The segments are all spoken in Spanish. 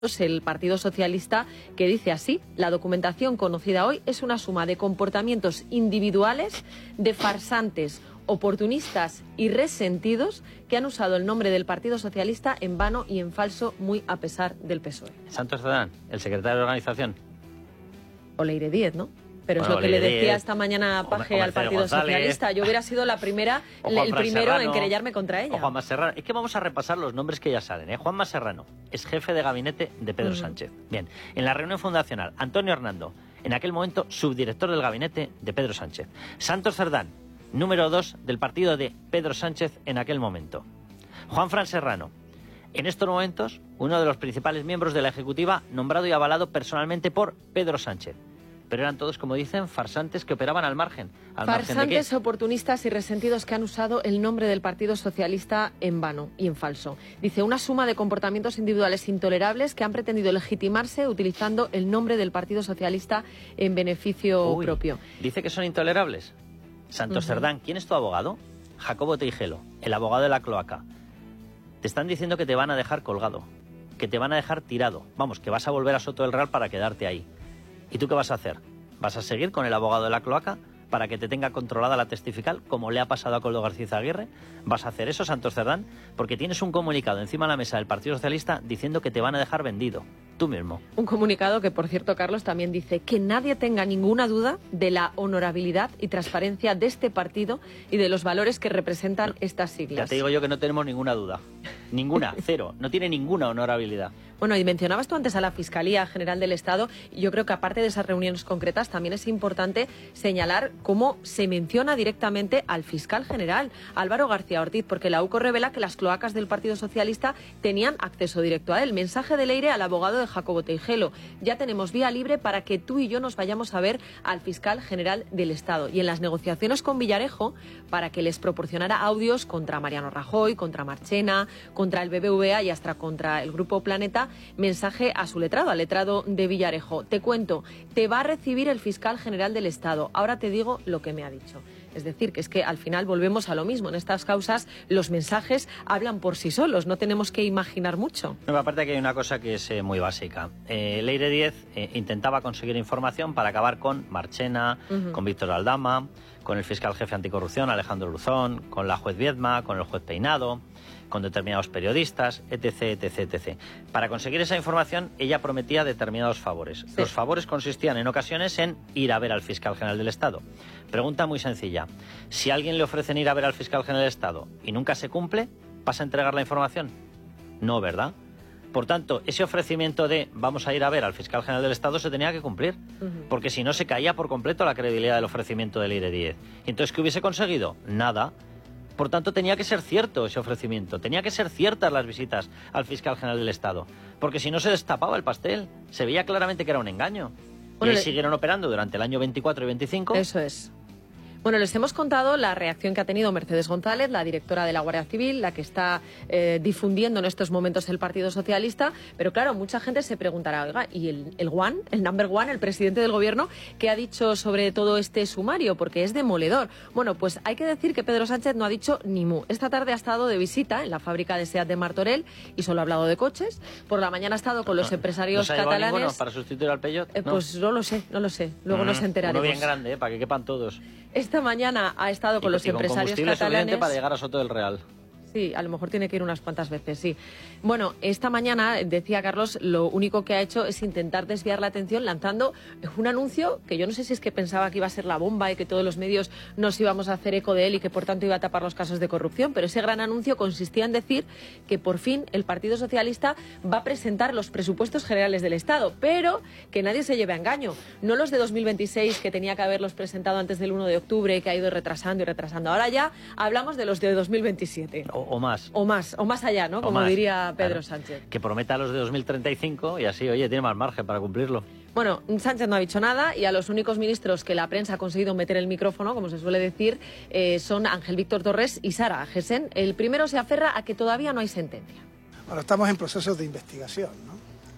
el Partido Socialista, que dice así: la documentación conocida hoy es una suma de comportamientos individuales de farsantes, oportunistas y resentidos que han usado el nombre del Partido Socialista en vano y en falso, muy a pesar del PSOE. Santos Cerdán, el secretario de organización. O Leire Díez, ¿no? Pero Bueno, es lo que le Leire decía Díez, esta mañana Paje o al Mercedes Partido González, Socialista. Yo hubiera sido la primera, el primero Serrano, en querellarme contra ella. O Juanma Serrano. Es que vamos a repasar los nombres que ya salen, ¿eh? Juanma Serrano es jefe de gabinete de Pedro Sánchez. Bien, en la reunión fundacional, Antonio Hernando, en aquel momento subdirector del gabinete de Pedro Sánchez. Santos Cerdán, número 2 del partido de Pedro Sánchez en aquel momento. Juanfran Serrano, en estos momentos, uno de los principales miembros de la Ejecutiva, nombrado y avalado personalmente por Pedro Sánchez. Pero eran todos, como dicen, farsantes que operaban al margen. Farsantes, oportunistas y resentidos que han usado el nombre del Partido Socialista en vano y en falso. Dice, una suma de comportamientos individuales intolerables que han pretendido legitimarse utilizando el nombre del Partido Socialista en beneficio propio. Dice que son intolerables. Santos Cerdán, ¿quién es tu abogado? Jacobo Teijelo, el abogado de la cloaca. Te están diciendo que te van a dejar colgado, que te van a dejar tirado. Vamos, que vas a volver a Soto del Real para quedarte ahí. ¿Y tú qué vas a hacer? ¿Vas a seguir con el abogado de la cloaca para que te tenga controlada la testifical, como le ha pasado a Coldo García Aguirre? ¿Vas a hacer eso, Santos Cerdán? Porque tienes un comunicado encima de la mesa del Partido Socialista diciendo que te van a dejar vendido. Tú mismo. Un comunicado que, por cierto, Carlos, también dice que nadie tenga ninguna duda de la honorabilidad y transparencia de este partido y de los valores que representan estas siglas. Ya te digo yo que no tenemos ninguna duda. Ninguna, cero. No tiene ninguna honorabilidad. Bueno, y mencionabas tú antes a la Fiscalía General del Estado, y yo creo que aparte de esas reuniones concretas también es importante señalar cómo se menciona directamente al fiscal general, Álvaro García Ortiz, porque la UCO revela que las cloacas del Partido Socialista tenían acceso directo a él. Mensaje de Leire al abogado de Jacobo Teijelo: ya tenemos vía libre para que tú y yo nos vayamos a ver al fiscal general del Estado. Y en las negociaciones con Villarejo, para que les proporcionara audios contra Mariano Rajoy, contra Marchena, contra el BBVA y hasta contra el Grupo Planeta, mensaje a su letrado, al letrado de Villarejo: te cuento, te va a recibir el fiscal general del Estado, ahora te digo lo que me ha dicho. Es decir, que es que al final volvemos a lo mismo. En estas causas los mensajes hablan por sí solos, no tenemos que imaginar mucho. No, aparte que hay una cosa que es muy básica. Leire Díez intentaba conseguir información para acabar con Marchena, con Víctor Aldama, con el fiscal jefe anticorrupción Alejandro Luzón, con la juez Viedma, con el juez Peinado, con determinados periodistas, etc, etc, etc. Para conseguir esa información, ella prometía determinados favores. Sí. Los favores consistían en ocasiones en ir a ver al fiscal general del Estado. Pregunta muy sencilla: si a alguien le ofrecen ir a ver al fiscal general del Estado y nunca se cumple, ¿vas a entregar la información? No, ¿verdad? Por tanto, ese ofrecimiento de vamos a ir a ver al fiscal general del Estado se tenía que cumplir, porque si no se caía por completo la credibilidad del ofrecimiento de Leire Díez. ¿Y entonces qué hubiese conseguido? Nada. Por tanto, tenía que ser cierto ese ofrecimiento, tenía que ser ciertas las visitas al fiscal general del Estado, porque si no se destapaba el pastel, se veía claramente que era un engaño. Bueno, y ahí siguieron operando durante el año 24 y 25. Eso es. Bueno, les hemos contado la reacción que ha tenido Mercedes González, la directora de la Guardia Civil, la que está difundiendo en estos momentos el Partido Socialista. Pero claro, mucha gente se preguntará, oiga, ¿y el one, el number one, el presidente del Gobierno, qué ha dicho sobre todo este sumario? Porque es demoledor. Bueno, pues hay que decir que Pedro Sánchez no ha dicho ni mu. Esta tarde ha estado de visita en la fábrica de SEAT de Martorell y solo ha hablado de coches. Por la mañana ha estado con los empresarios catalanes. ¿No para sustituir al Peugeot? ¿No? Pues no lo sé. Luego nos enteraremos. Uno bien grande, para que quepan todos. Esta mañana ha estado con los empresarios catalanes para llegar a Soto del Real. Sí, a lo mejor tiene que ir unas cuantas veces, sí. Bueno, esta mañana, decía Carlos, lo único que ha hecho es intentar desviar la atención lanzando un anuncio que yo no sé si es que pensaba que iba a ser la bomba y que todos los medios nos íbamos a hacer eco de él y que por tanto iba a tapar los casos de corrupción, pero ese gran anuncio consistía en decir que por fin el Partido Socialista va a presentar los presupuestos generales del Estado, pero que nadie se lleve a engaño. No los de 2026, que tenía que haberlos presentado antes del 1 de octubre y que ha ido retrasando y retrasando. Ahora ya hablamos de los de 2027. O más. O más allá, ¿no? Como diría Pedro Sánchez. Que prometa los de 2035 y así, oye, tiene más margen para cumplirlo. Bueno, Sánchez no ha dicho nada y a los únicos ministros que la prensa ha conseguido meter el micrófono, como se suele decir, son Ángel Víctor Torres y Sara Agesen. El primero se aferra a que todavía no hay sentencia. Bueno, estamos en procesos de investigación, ¿no?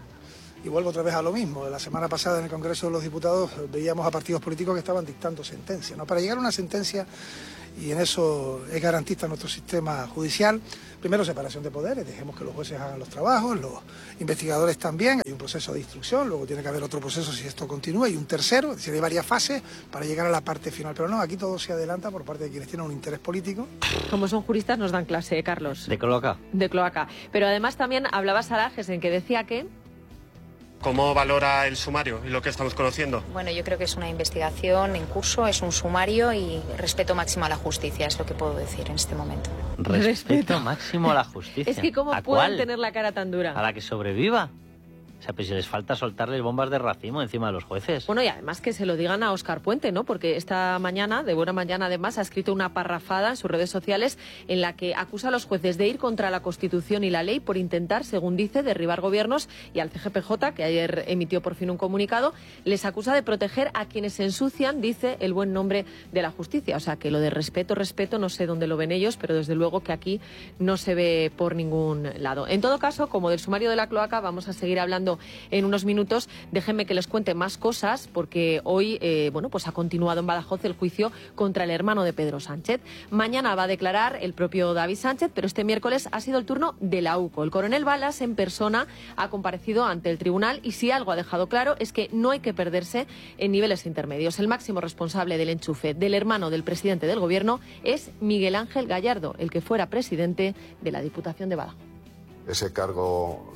Y vuelvo otra vez a lo mismo. La semana pasada en el Congreso de los Diputados veíamos a partidos políticos que estaban dictando sentencias, ¿no? Para llegar a una sentencia y en eso es garantista nuestro sistema judicial. Primero, separación de poderes, dejemos que los jueces hagan los trabajos, los investigadores también, hay un proceso de instrucción, luego tiene que haber otro proceso si esto continúa, y un tercero, es decir, hay varias fases para llegar a la parte final, pero no, aquí todo se adelanta por parte de quienes tienen un interés político. Como son juristas nos dan clase, Carlos. De cloaca. De cloaca. Pero además también hablaba Sarajes en que decía que... ¿Cómo valora el sumario y lo que estamos conociendo? Bueno, yo creo que es una investigación en curso, es un sumario y respeto máximo a la justicia, es lo que puedo decir en este momento. Respeto máximo a la justicia. Es que cómo pueden tener la cara tan dura. A la que sobreviva. O sea, pues si les falta soltarles bombas de racimo encima de los jueces. Bueno, y además que se lo digan a Óscar Puente, ¿no? Porque esta mañana, de buena mañana además, ha escrito una parrafada en sus redes sociales en la que acusa a los jueces de ir contra la Constitución y la ley por intentar, según dice, derribar gobiernos, y al CGPJ, que ayer emitió por fin un comunicado, les acusa de proteger a quienes ensucian, dice, el buen nombre de la justicia. O sea, que lo de respeto, no sé dónde lo ven ellos, pero desde luego que aquí no se ve por ningún lado. En todo caso, como del sumario de la cloaca, vamos a seguir hablando en unos minutos. Déjenme que les cuente más cosas, porque hoy pues ha continuado en Badajoz el juicio contra el hermano de Pedro Sánchez. Mañana va a declarar el propio David Sánchez, pero este miércoles ha sido el turno de la UCO. El coronel Balas en persona ha comparecido ante el tribunal y si algo ha dejado claro es que no hay que perderse en niveles intermedios. El máximo responsable del enchufe del hermano del presidente del gobierno es Miguel Ángel Gallardo, el que fuera presidente de la Diputación de Badajoz. Ese cargo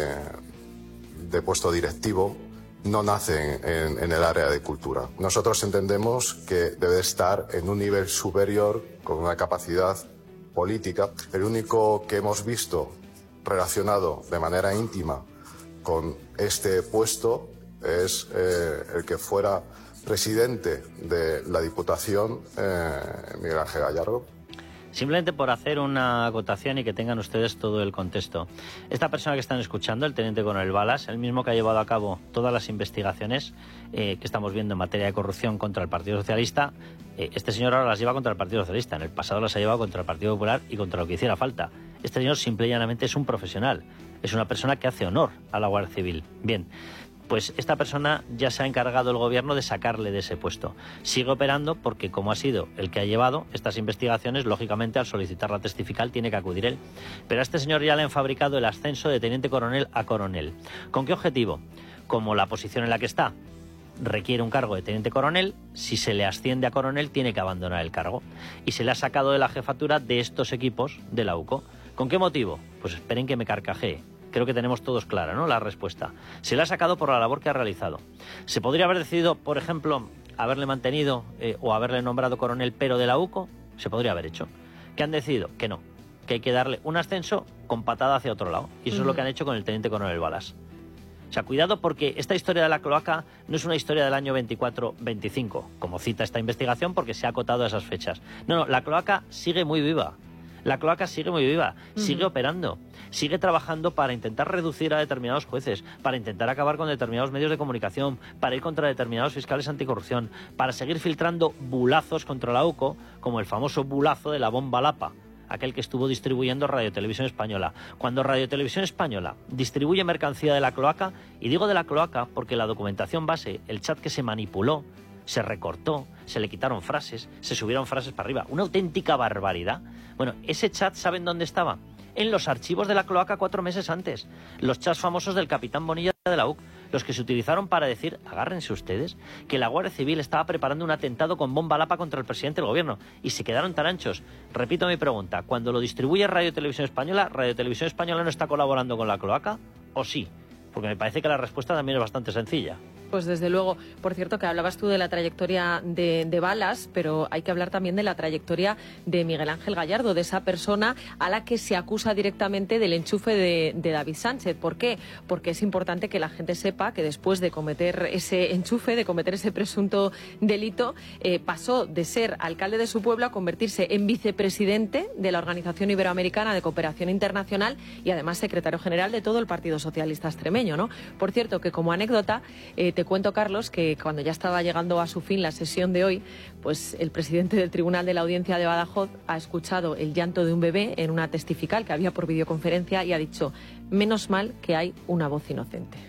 de puesto directivo no nace en el área de cultura. Nosotros entendemos que debe estar en un nivel superior con una capacidad política. El único que hemos visto relacionado de manera íntima con este puesto es el que fuera presidente de la Diputación, Miguel Ángel Gallardo. Simplemente por hacer una acotación y que tengan ustedes todo el contexto. Esta persona que están escuchando, el teniente coronel Balas, el mismo que ha llevado a cabo todas las investigaciones que estamos viendo en materia de corrupción contra el Partido Socialista, este señor ahora las lleva contra el Partido Socialista. En el pasado las ha llevado contra el Partido Popular y contra lo que hiciera falta. Este señor simple y llanamente es un profesional. Es una persona que hace honor a la Guardia Civil. Bien. Pues esta persona ya se ha encargado el gobierno de sacarle de ese puesto. Sigue operando porque, como ha sido el que ha llevado estas investigaciones, lógicamente al solicitar la testifical tiene que acudir él. Pero a este señor ya le han fabricado el ascenso de teniente coronel a coronel. ¿Con qué objetivo? Como la posición en la que está requiere un cargo de teniente coronel, si se le asciende a coronel tiene que abandonar el cargo. Y se le ha sacado de la jefatura de estos equipos de la UCO. ¿Con qué motivo? Pues esperen que me carcajee. Creo que tenemos todos clara, ¿no?, la respuesta. Se le ha sacado por la labor que ha realizado. Se podría haber decidido, por ejemplo, haberle mantenido o haberle nombrado coronel pero de la UCO. Se podría haber hecho. ¿Qué han decidido? Que no. Que hay que darle un ascenso con patada hacia otro lado. Y eso es lo que han hecho con el teniente coronel Balas. O sea, cuidado porque esta historia de la cloaca no es una historia del año 24-25, como cita esta investigación, porque se ha acotado a esas fechas. No, la cloaca sigue muy viva. La cloaca sigue muy viva, sigue operando, sigue trabajando para intentar reducir a determinados jueces, para intentar acabar con determinados medios de comunicación, para ir contra determinados fiscales anticorrupción, para seguir filtrando bulazos contra la UCO, como el famoso bulazo de la bomba Lapa, aquel que estuvo distribuyendo Radio Televisión Española. Cuando Radio Televisión Española distribuye mercancía de la cloaca, y digo de la cloaca porque la documentación base, el chat que se manipuló, se recortó, se le quitaron frases, se subieron frases para arriba. Una auténtica barbaridad. Bueno, ese chat, ¿saben dónde estaba? En los archivos de la cloaca 4 meses antes. Los chats famosos del capitán Bonilla de la UC. Los que se utilizaron para decir, agárrense ustedes, que la Guardia Civil estaba preparando un atentado con bomba Lapa contra el presidente del gobierno. Y se quedaron tan anchos. Repito mi pregunta. Cuando lo distribuye Radio Televisión Española no está colaborando con la cloaca? ¿O sí? Porque me parece que la respuesta también es bastante sencilla. Pues desde luego. Por cierto, que hablabas tú de la trayectoria de Balas, pero hay que hablar también de la trayectoria de Miguel Ángel Gallardo, de esa persona a la que se acusa directamente del enchufe de David Sánchez. ¿Por qué? Porque es importante que la gente sepa que después de cometer ese enchufe, de cometer ese presunto delito, pasó de ser alcalde de su pueblo a convertirse en vicepresidente de la Organización Iberoamericana de Cooperación Internacional y además secretario general de todo el Partido Socialista extremeño, ¿no? Por cierto, que como anécdota, te cuento, Carlos, que cuando ya estaba llegando a su fin la sesión de hoy, pues el presidente del Tribunal de la Audiencia de Badajoz ha escuchado el llanto de un bebé en una testifical que había por videoconferencia y ha dicho, menos mal que hay una voz inocente.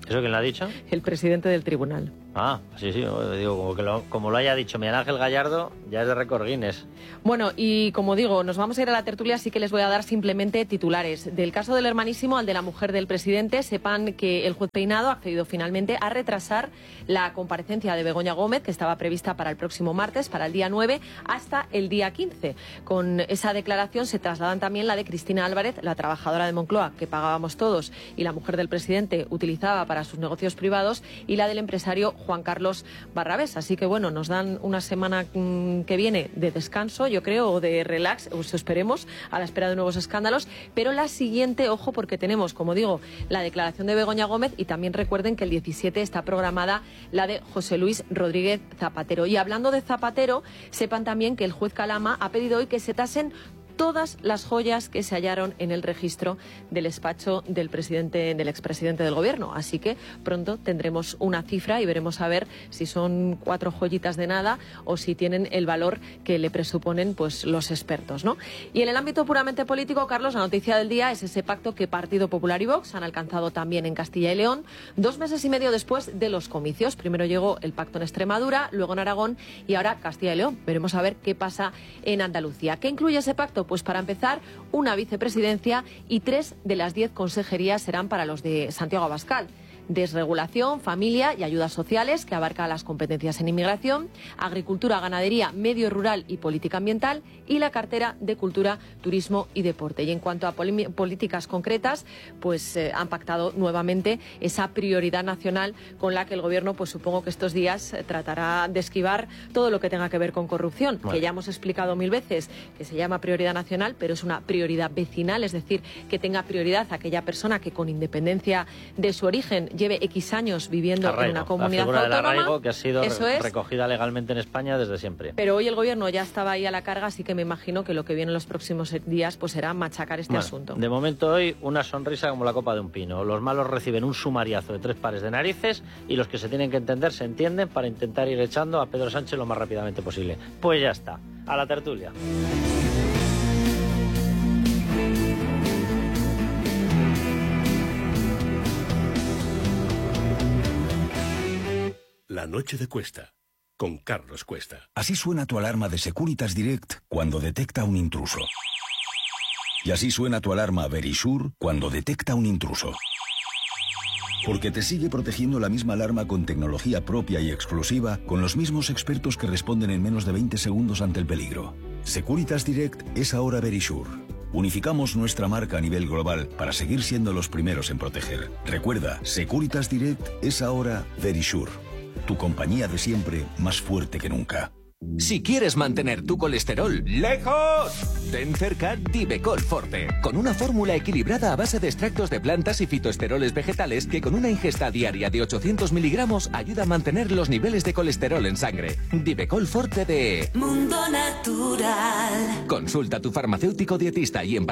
¿Eso quién lo ha dicho? El presidente del tribunal. Ah, sí, digo, como lo haya dicho Miguel Ángel Gallardo, ya es de récord Guinness. Bueno, y como digo, nos vamos a ir a la tertulia, así que les voy a dar simplemente titulares. Del caso del hermanísimo al de la mujer del presidente, sepan que el juez Peinado ha accedido finalmente a retrasar la comparecencia de Begoña Gómez, que estaba prevista para el próximo martes, para el día 9, hasta el día 15. Con esa declaración se trasladan también la de Cristina Álvarez, la trabajadora de Moncloa, que pagábamos todos y la mujer del presidente utilizaba para sus negocios privados, y la del empresario Juan Carlos Barrabés. Así que bueno, nos dan una semana que viene de descanso, yo creo, o de relax, o eso esperemos, a la espera de nuevos escándalos. Pero la siguiente, ojo, porque tenemos, como digo, la declaración de Begoña Gómez, y también recuerden que el 17 está programada la de José Luis Rodríguez Zapatero. Y hablando de Zapatero, sepan también que el juez Calama ha pedido hoy que se tasen todas las joyas que se hallaron en el registro del despacho del expresidente del gobierno. Así que pronto tendremos una cifra y veremos a ver si son 4 joyitas de nada o si tienen el valor que le presuponen pues los expertos, ¿no? Y en el ámbito puramente político, Carlos, la noticia del día es ese pacto que Partido Popular y Vox han alcanzado también en Castilla y León, 2 meses y medio después de los comicios. Primero llegó el pacto en Extremadura, luego en Aragón y ahora Castilla y León. Veremos a ver qué pasa en Andalucía. ¿Qué incluye ese pacto? Pues para empezar, una vicepresidencia y 3 de las 10 consejerías serán para los de Santiago Abascal. Desregulación, familia y ayudas sociales, que abarca las competencias en inmigración, agricultura, ganadería, medio rural y política ambiental, y la cartera de cultura, turismo y deporte. Y en cuanto a políticas concretas, pues han pactado nuevamente esa prioridad nacional con la que el gobierno, pues supongo que estos días tratará de esquivar todo lo que tenga que ver con corrupción, que ya hemos explicado 1000 veces que se llama prioridad nacional, pero es una prioridad vecinal, es decir, que tenga prioridad aquella persona que, con independencia de su origen, lleve X años viviendo en una comunidad autónoma. La figura del arraigo, que ha sido recogida legalmente en España desde siempre. Pero hoy el gobierno ya estaba ahí a la carga, así que me imagino que lo que viene en los próximos días pues será machacar este asunto. De momento hoy una sonrisa como la copa de un pino. Los malos reciben un sumariazo de 3 pares de narices y los que se tienen que entender se entienden para intentar ir echando a Pedro Sánchez lo más rápidamente posible. Pues ya está. A la tertulia. La noche de Cuesta, con Carlos Cuesta. Así suena tu alarma de Securitas Direct cuando detecta un intruso. Y así suena tu alarma Verisure cuando detecta un intruso. Porque te sigue protegiendo la misma alarma con tecnología propia y exclusiva, con los mismos expertos que responden en menos de 20 segundos ante el peligro. Securitas Direct es ahora Verisure. Unificamos nuestra marca a nivel global para seguir siendo los primeros en proteger. Recuerda, Securitas Direct es ahora Verisure. Tu compañía de siempre, más fuerte que nunca. Si quieres mantener tu colesterol lejos, ten cerca Divecol Forte, con una fórmula equilibrada a base de extractos de plantas y fitoesteroles vegetales que con una ingesta diaria de 800 miligramos ayuda a mantener los niveles de colesterol en sangre. Divecol Forte de Mundo Natural. Consulta a tu farmacéutico dietista y en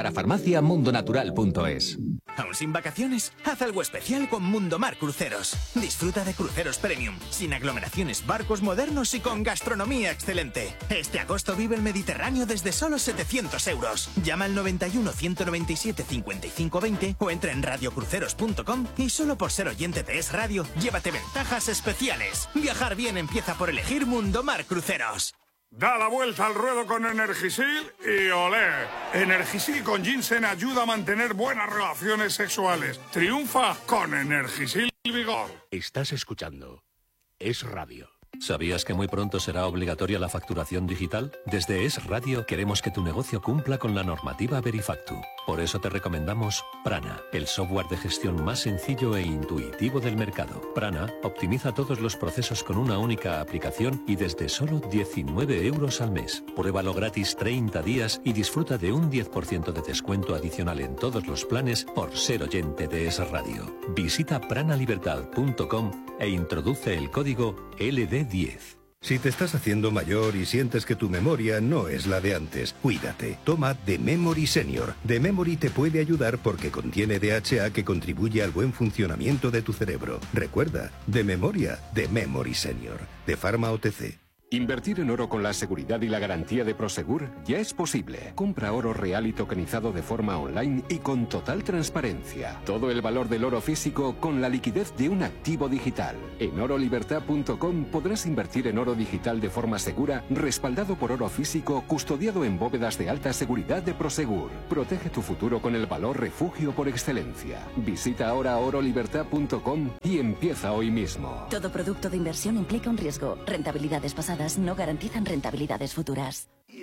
parafarmacia.mundonatural.es. ¿Aún sin vacaciones? Haz algo especial con Mundomar Cruceros. Disfruta de cruceros premium, sin aglomeraciones, barcos modernos y con gastronomía excelente. Este agosto vive el Mediterráneo desde solo 700 euros. Llama al 91 197 55 20 o entra en radiocruceros.com y solo por ser oyente de Es Radio, llévate ventajas especiales. Viajar bien empieza por elegir Mundomar Cruceros. Da la vuelta al ruedo con Energisil y olé. Energisil con ginseng ayuda a mantener buenas relaciones sexuales. Triunfa con Energisil Vigor. Estás escuchando Es Radio. ¿Sabías que muy pronto será obligatoria la facturación digital? Desde Es Radio queremos que tu negocio cumpla con la normativa Verifactu. Por eso te recomendamos Prana, el software de gestión más sencillo e intuitivo del mercado. Prana optimiza todos los procesos con una única aplicación y desde solo 19 euros al mes. Pruébalo gratis 30 días y disfruta de un 10% de descuento adicional en todos los planes por ser oyente de Es Radio. Visita pranalibertad.com e introduce el código LD10. Si te estás haciendo mayor y sientes que tu memoria no es la de antes, cuídate. Toma The Memory Senior. The Memory te puede ayudar porque contiene DHA que contribuye al buen funcionamiento de tu cerebro. Recuerda, de memoria, The Memory Senior. De Pharma OTC. Invertir en oro con la seguridad y la garantía de Prosegur ya es posible. Compra oro real y tokenizado de forma online y con total transparencia. Todo el valor del oro físico con la liquidez de un activo digital. En orolibertad.com podrás invertir en oro digital de forma segura, respaldado por oro físico, custodiado en bóvedas de alta seguridad de Prosegur. Protege tu futuro con el valor refugio por excelencia. Visita ahora orolibertad.com y empieza hoy mismo. Todo producto de inversión implica un riesgo. Rentabilidades pasadas no garantizan rentabilidades futuras.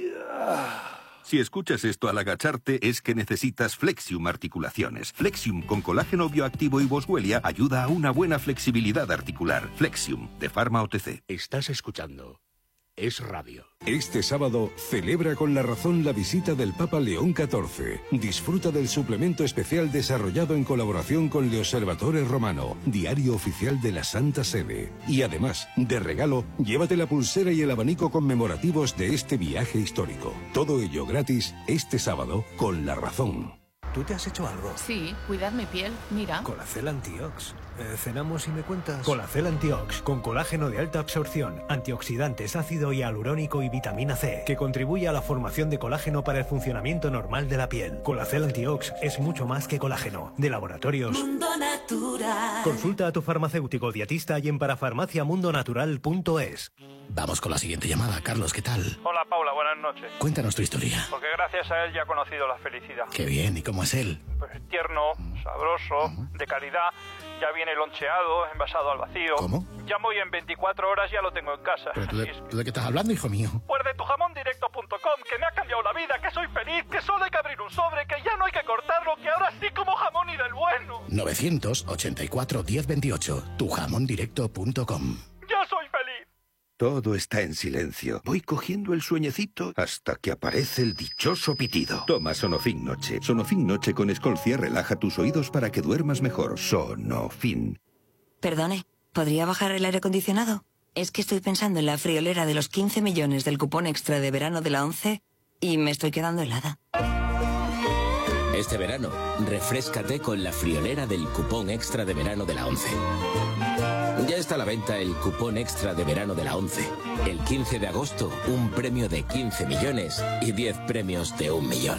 Si escuchas esto al agacharte es que necesitas Flexium Articulaciones. Flexium con colágeno bioactivo y boswellia ayuda a una buena flexibilidad articular. Flexium, de Pharma OTC. Estás escuchando Es Radio. Este sábado celebra con La Razón la visita del Papa León XIV. Disfruta del suplemento especial desarrollado en colaboración con Le Osservatore Romano, diario oficial de la Santa Sede. Y además, de regalo, llévate la pulsera y el abanico conmemorativos de este viaje histórico. Todo ello gratis este sábado con La Razón. ¿Tú te has hecho algo? Sí, cuidad mi piel, mira. Colacel Antiox. ¿Cenamos y me cuentas? Colacel Antiox, con colágeno de alta absorción, antioxidantes, ácido hialurónico y vitamina C, que contribuye a la formación de colágeno para el funcionamiento normal de la piel. Colacel Antiox es mucho más que colágeno. De Laboratorios Mundo Natural. Consulta a tu farmacéutico dietista y en parafarmaciamundonatural.es. Vamos con la siguiente llamada. Carlos, ¿qué tal? Hola, Paula, buenas noches. Cuéntanos tu historia. Porque gracias a él ya he conocido la felicidad. Qué bien, ¿y cómo es él? Pues tierno, sabroso, de calidad. Ya viene loncheado, envasado al vacío. ¿Cómo? Llamo y en 24 horas ya lo tengo en casa. ¿Pero tú de qué estás hablando, hijo mío? Pues de tujamondirecto.com, que me ha cambiado la vida, que soy feliz, que solo hay que abrir un sobre, que ya no hay que cortarlo, que ahora sí como jamón y del bueno. 984 1028, tujamondirecto.com. Yo soy feliz. Todo está en silencio. Voy cogiendo el sueñecito hasta que aparece el dichoso pitido. Toma Sonofin Noche. Sonofin Noche con Escolcia relaja tus oídos para que duermas mejor. Sonofin. Perdone, ¿podría bajar el aire acondicionado? Es que estoy pensando en la friolera de los 15 millones del cupón extra de verano de la 11 y me estoy quedando helada. Este verano, refréscate con la friolera del cupón extra de verano de la 11. Ya está a la venta el cupón extra de verano de la 11. El 15 de agosto, un premio de 15 millones y 10 premios de 1 millón.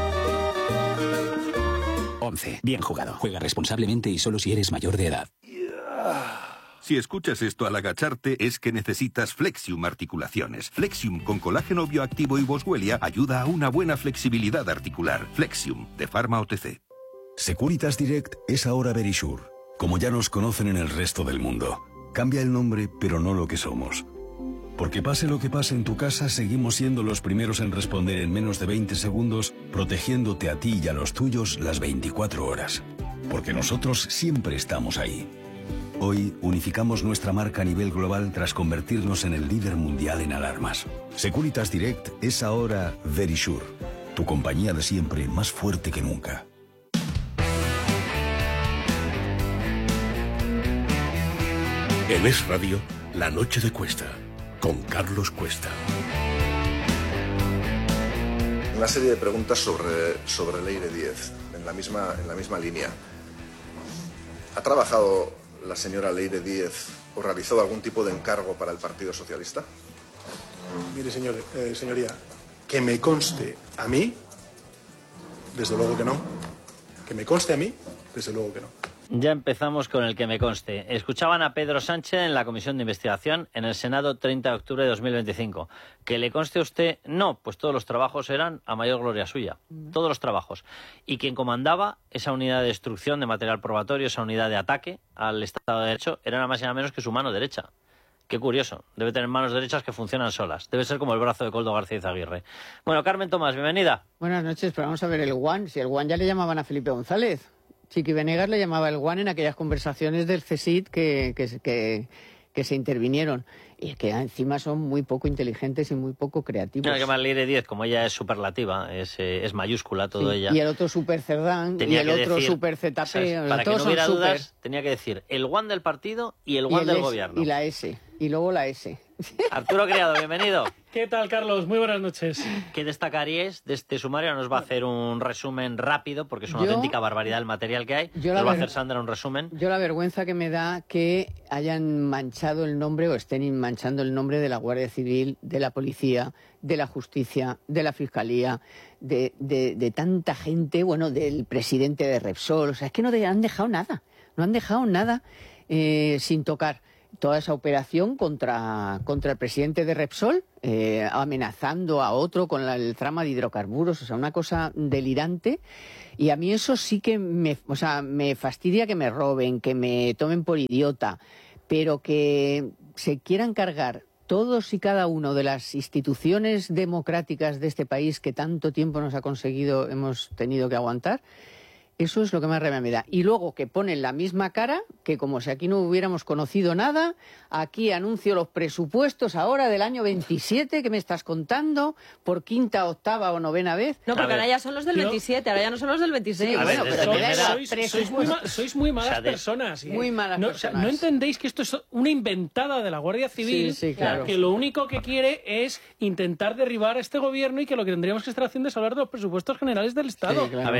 11. Bien jugado. Juega responsablemente y solo si eres mayor de edad. Si escuchas esto al agacharte es que necesitas Flexium Articulaciones. Flexium con colágeno bioactivo y boswellia ayuda a una buena flexibilidad articular. Flexium, de Pharma OTC. Securitas Direct es ahora Verisure. Como ya nos conocen en el resto del mundo. Cambia el nombre, pero no lo que somos. Porque pase lo que pase en tu casa, seguimos siendo los primeros en responder en menos de 20 segundos, protegiéndote a ti y a los tuyos las 24 horas. Porque nosotros siempre estamos ahí. Hoy unificamos nuestra marca a nivel global tras convertirnos en el líder mundial en alarmas. Securitas Direct es ahora Verisure, tu compañía de siempre más fuerte que nunca. En Es Radio, La Noche de Cuesta, con Carlos Cuesta. Una serie de preguntas sobre Leire Díez, en la misma línea. ¿Ha trabajado la señora Leire Díez o realizó algún tipo de encargo para el Partido Socialista? Mire, señoría, que me conste a mí, desde luego que no. Que me conste a mí, desde luego que no. Ya empezamos con el que me conste. Escuchaban a Pedro Sánchez en la Comisión de Investigación en el Senado 30 de octubre de 2025. ¿Que le conste a usted? No, pues todos los trabajos eran a mayor gloria suya. Todos los trabajos. Y quien comandaba esa unidad de destrucción de material probatorio, esa unidad de ataque al Estado de Derecho, era nada más y nada menos que su mano derecha. Qué curioso. Debe tener manos derechas que funcionan solas. Debe ser como el brazo de Koldo García Izaguirre. Bueno, Carmen Tomás, bienvenida. Buenas noches, pero vamos a ver el Guan. Si el Guan ya le llamaban a Felipe González. Chiqui Venegas le llamaba el Guan en aquellas conversaciones del CSIC que se intervinieron. Y que encima son muy poco inteligentes y muy poco creativos. No, que más Leire Díez, como ella es superlativa, es mayúscula todo ella. Y el otro super Cerdán, y el otro super ZP. Para que no hubiera dudas, tenía que decir el Guan del partido y el Guan del gobierno. Y la S. y luego la S. Arturo Criado, bienvenido. ¿Qué tal, Carlos? Muy buenas noches. ¿Qué destacaríais de este sumario? Nos va a hacer un resumen rápido, porque es una auténtica barbaridad el material que hay. Nos va a hacer Sandra un resumen. Yo la vergüenza que me da que hayan manchado el nombre o estén manchando el nombre de la Guardia Civil, de la Policía, de la Justicia, de la Fiscalía, de tanta gente, bueno, del presidente de Repsol. O sea, es que no han dejado nada. No han dejado nada sin tocar. Toda esa operación contra el presidente de Repsol, amenazando a otro con el trama de hidrocarburos, o sea, una cosa delirante. Y a mí eso sí que me fastidia que me roben, que me tomen por idiota, pero que se quieran cargar todos y cada uno de las instituciones democráticas de este país que tanto tiempo hemos tenido que aguantar. Eso es lo que más rabia me da. Y luego que ponen la misma cara, que como si aquí no hubiéramos conocido nada, aquí anuncio los presupuestos ahora del año 27, ¿qué me estás contando? Por quinta, octava o novena vez. No, porque ahora ya son los del 27, ahora ya no son los del 26. Sí, bueno, pero sois muy malas personas. Muy malas personas. ¿No entendéis que esto es una inventada de la Guardia Civil? Sí, claro. Que lo único que quiere es intentar derribar a este gobierno y que lo que tendríamos que estar haciendo es hablar de los presupuestos generales del Estado. Sí, claro.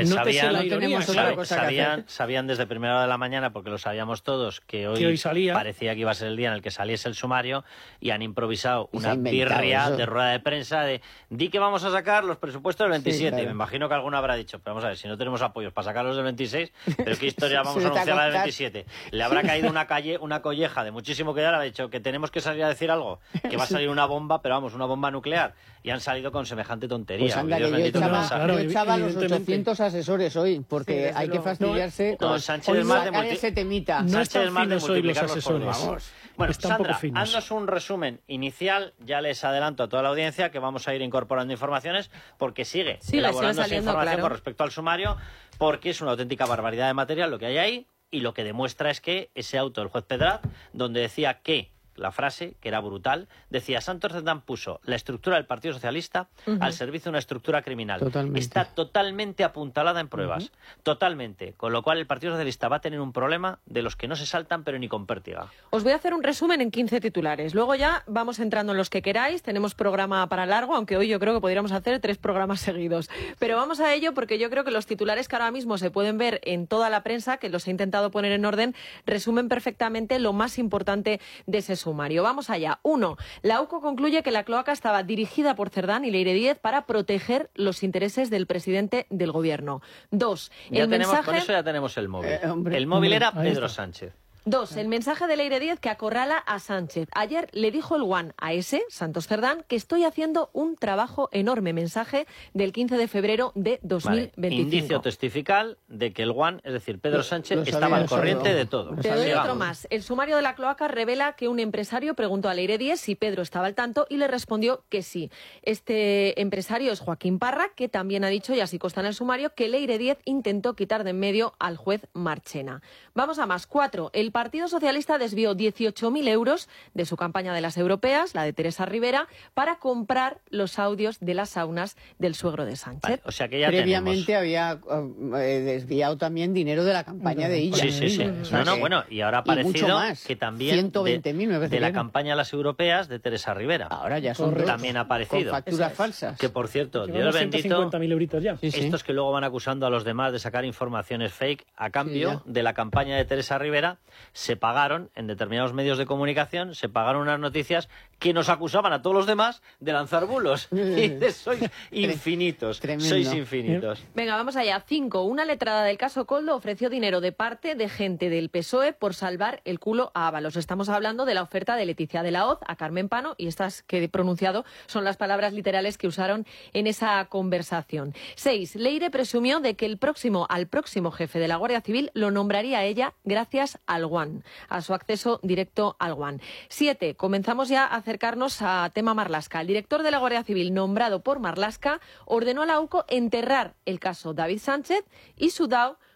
A ver, sabían desde primera hora de la mañana, porque lo sabíamos todos, que hoy parecía que iba a ser el día en el que saliese el sumario, y han improvisado una birria de rueda de prensa de di que vamos a sacar los presupuestos del 27. Sí, claro. Y me imagino que alguno habrá dicho, pero vamos a ver, si no tenemos apoyos para sacarlos del 26, ¿pero qué historia vamos a anunciar la del 27? Le habrá caído una colleja de muchísimo que ya le ha dicho que tenemos que salir a decir algo, que va a salir una bomba, pero vamos, una bomba nuclear, y han salido con semejante tontería. Pues anda, que yo echaba los 800 asesores hoy, porque hay que fastidiarse con Sánchez es más de ese temita. No Sánchez es más de multiplicar los asesores. Bueno, Sandra, haznos un resumen inicial. Ya les adelanto a toda la audiencia que vamos a ir incorporando informaciones, porque sigue elaborándose información con respecto al sumario, porque es una auténtica barbaridad de material lo que hay ahí, y lo que demuestra es que ese auto del juez Pedraz, donde decía que la frase, que era brutal, decía: Santos Cerdán puso la estructura del Partido Socialista al servicio de una estructura criminal. Totalmente. Está totalmente apuntalada en pruebas. Totalmente. Con lo cual el Partido Socialista va a tener un problema de los que no se saltan, pero ni con pértiga. Os voy a hacer un resumen en 15 titulares. Luego ya vamos entrando en los que queráis. Tenemos programa para largo, aunque hoy yo creo que podríamos hacer 3 programas seguidos. Pero vamos a ello, porque yo creo que los titulares que ahora mismo se pueden ver en toda la prensa, que los he intentado poner en orden, resumen perfectamente lo más importante de ese sumario. Vamos allá. 1. La UCO concluye que la cloaca estaba dirigida por Cerdán y Leire Díez para proteger los intereses del presidente del gobierno. 2. Con eso ya tenemos el móvil. El móvil era Pedro Sánchez. 2. El mensaje de Leire Díez que acorrala a Sánchez. Ayer le dijo el One a ese, Santos Cerdán, que estoy haciendo un trabajo enorme. Mensaje del 15 de febrero de 2025. Vale. Indicio testifical de que el One, es decir, Pedro Sánchez, estaba al corriente de todo. Te doy otro más. El sumario de la cloaca revela que un empresario preguntó a Leire Díez si Pedro estaba al tanto y le respondió que sí. Este empresario es Joaquín Parra, que también ha dicho, y así consta en el sumario, que Leire Díez intentó quitar de en medio al juez Marchena. Vamos a más. 4. El Partido Socialista desvió 18.000 euros de su campaña de las europeas, la de Teresa Rivera, para comprar los audios de las saunas del suegro de Sánchez. Vale, o sea que ya previamente había desviado también dinero de la campaña de ella. Sí. Bueno, y ahora ha aparecido que también de la campaña de las europeas de Teresa Rivera. Ahora ya son también ha aparecido. Con facturas falsas. Que por cierto, Dios bendito, 150.000 euritos ya. Estos que luego van acusando a los demás de sacar informaciones fake a cambio de la campaña de Teresa Rivera, se pagaron en determinados medios de comunicación, se pagaron unas noticias que nos acusaban a todos los demás de lanzar bulos. Y sois infinitos, sois infinitos. Venga, vamos allá. 5. Una letrada del caso Koldo ofreció dinero de parte de gente del PSOE por salvar el culo a Ábalos. Estamos hablando de la oferta de Leticia de la Hoz a Carmen Pano, y estas que he pronunciado son las palabras literales que usaron en esa conversación. 6. Leire presumió de que al próximo jefe de la Guardia Civil lo nombraría ella gracias al One, a su acceso directo al One. 7. Comenzamos ya a acercarnos a tema Marlaska. El director de la Guardia Civil, nombrado por Marlaska, ordenó a la UCO enterrar el caso David Sánchez y su DAO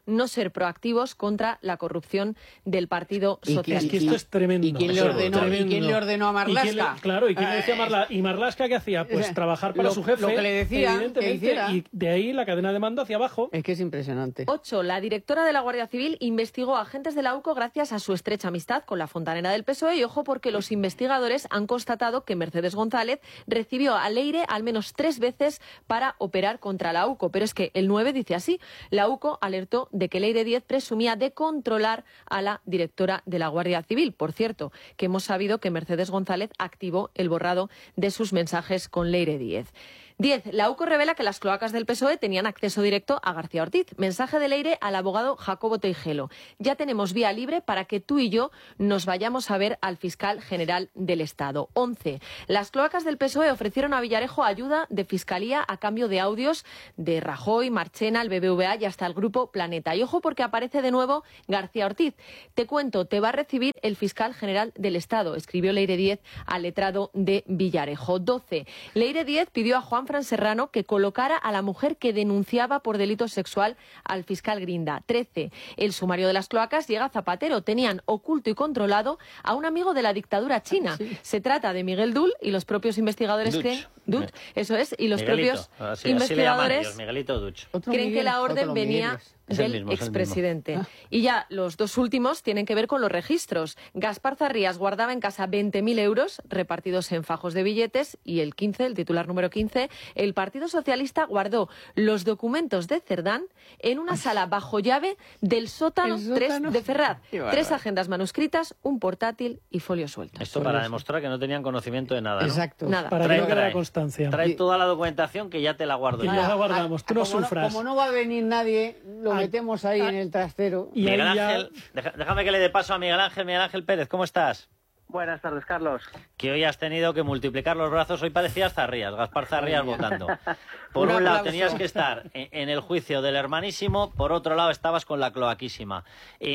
no ser proactivos contra la corrupción del Partido Socialista. Es que esto es tremendo. ¿Y quién le ordenó a Marlaska? ¿Y quién le decía a Marlaska? ¿Y Marlaska qué hacía? Pues trabajar para su jefe, lo que le decía que hiciera. Y de ahí la cadena de mando hacia abajo. Es que es impresionante. 8. La directora de la Guardia Civil investigó a agentes de la UCO gracias a su estrecha amistad con la fontanera del PSOE y ojo porque los investigadores han constatado que Mercedes González recibió a Leire al menos 3 veces para operar contra la UCO. Pero es que el 9 dice así. La UCO alertó de que Leire Díez presumía de controlar a la directora de la Guardia Civil. Por cierto, que hemos sabido que Mercedes González activó el borrado de sus mensajes con Leire Díez. 10. La UCO revela que las cloacas del PSOE tenían acceso directo a García Ortiz. Mensaje de Leire al abogado Jacobo Teijelo. Ya tenemos vía libre para que tú y yo nos vayamos a ver al fiscal general del Estado. 11. Las cloacas del PSOE ofrecieron a Villarejo ayuda de fiscalía a cambio de audios de Rajoy, Marchena, el BBVA y hasta el Grupo Planeta. Y ojo porque aparece de nuevo García Ortiz. Te cuento, te va a recibir el fiscal general del Estado, escribió Leire Díez al letrado de Villarejo. 12. Leire Díez pidió a Juan Fran Serrano que colocara a la mujer que denunciaba por delito sexual al fiscal Grinda. 13. El sumario de las cloacas llega a Zapatero. Tenían oculto y controlado a un amigo de la dictadura china. Sí. Se trata de Miguel Dul y los propios investigadores creen... eso es, y los Miguelito. Propios investigadores Miguelito Duch. creen que la orden venía del expresidente. Y ya los dos últimos tienen que ver con los registros. Gaspar Zarrías guardaba en casa 20.000 euros repartidos en fajos de billetes y el 15, el titular número 15, el Partido Socialista guardó los documentos de Cerdán en una sala bajo llave del sótano 3 de Ferraz. 3 agendas manuscritas, un portátil y folio suelto. Esto para demostrar que no tenían conocimiento de nada, ¿no? Exacto. Nada. Para que no quedara constancia. Trae toda la documentación que ya te la guardo. Y ya la guardamos, tú no sufras. Como no va a venir nadie, lo metemos ahí en el trastero. Y Miguel Ángel, déjame que le dé paso a Miguel Ángel Pérez, ¿cómo estás? Buenas tardes, Carlos. Que hoy has tenido que multiplicar los brazos. Hoy parecías Zarrías, Gaspar Zarrías votando. Por un lado tenías que estar en el juicio del hermanísimo, por otro lado estabas con la cloaquísima.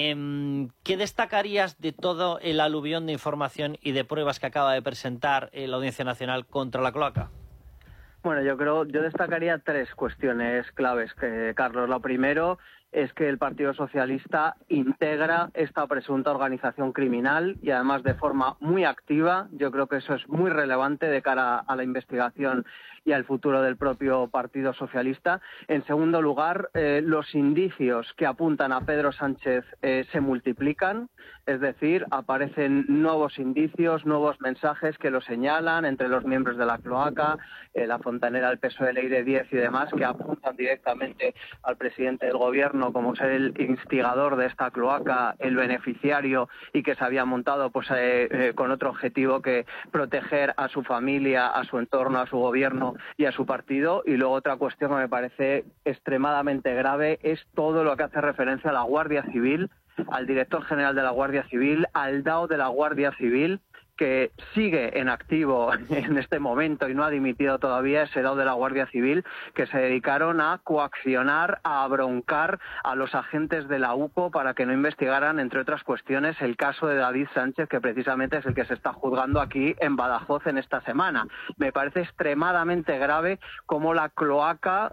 ¿Qué destacarías de todo el aluvión de información y de pruebas que acaba de presentar la Audiencia Nacional contra la cloaca? Bueno, yo destacaría 3 cuestiones claves, Carlos. Lo primero es que el Partido Socialista integra esta presunta organización criminal y además de forma muy activa. Yo creo que eso es muy relevante de cara a la investigación y al futuro del propio Partido Socialista. En segundo lugar, los indicios que apuntan a Pedro Sánchez se multiplican, es decir, aparecen nuevos indicios, nuevos mensajes que lo señalan entre los miembros de la cloaca, la fontanera del PSOE, Leire Díez y demás, que apuntan directamente al presidente del Gobierno como ser el instigador de esta cloaca, el beneficiario y que se había montado pues con otro objetivo que proteger a su familia, a su entorno, a su Gobierno y a su partido. Y luego otra cuestión que me parece extremadamente grave es todo lo que hace referencia a la Guardia Civil, al director general de la Guardia Civil, al DAO de la Guardia Civil, que sigue en activo en este momento y no ha dimitido todavía, ese DAO de la Guardia Civil, que se dedicaron a coaccionar, a abroncar a los agentes de la UCO para que no investigaran, entre otras cuestiones, el caso de David Sánchez, que precisamente es el que se está juzgando aquí en Badajoz en esta semana. Me parece extremadamente grave cómo la cloaca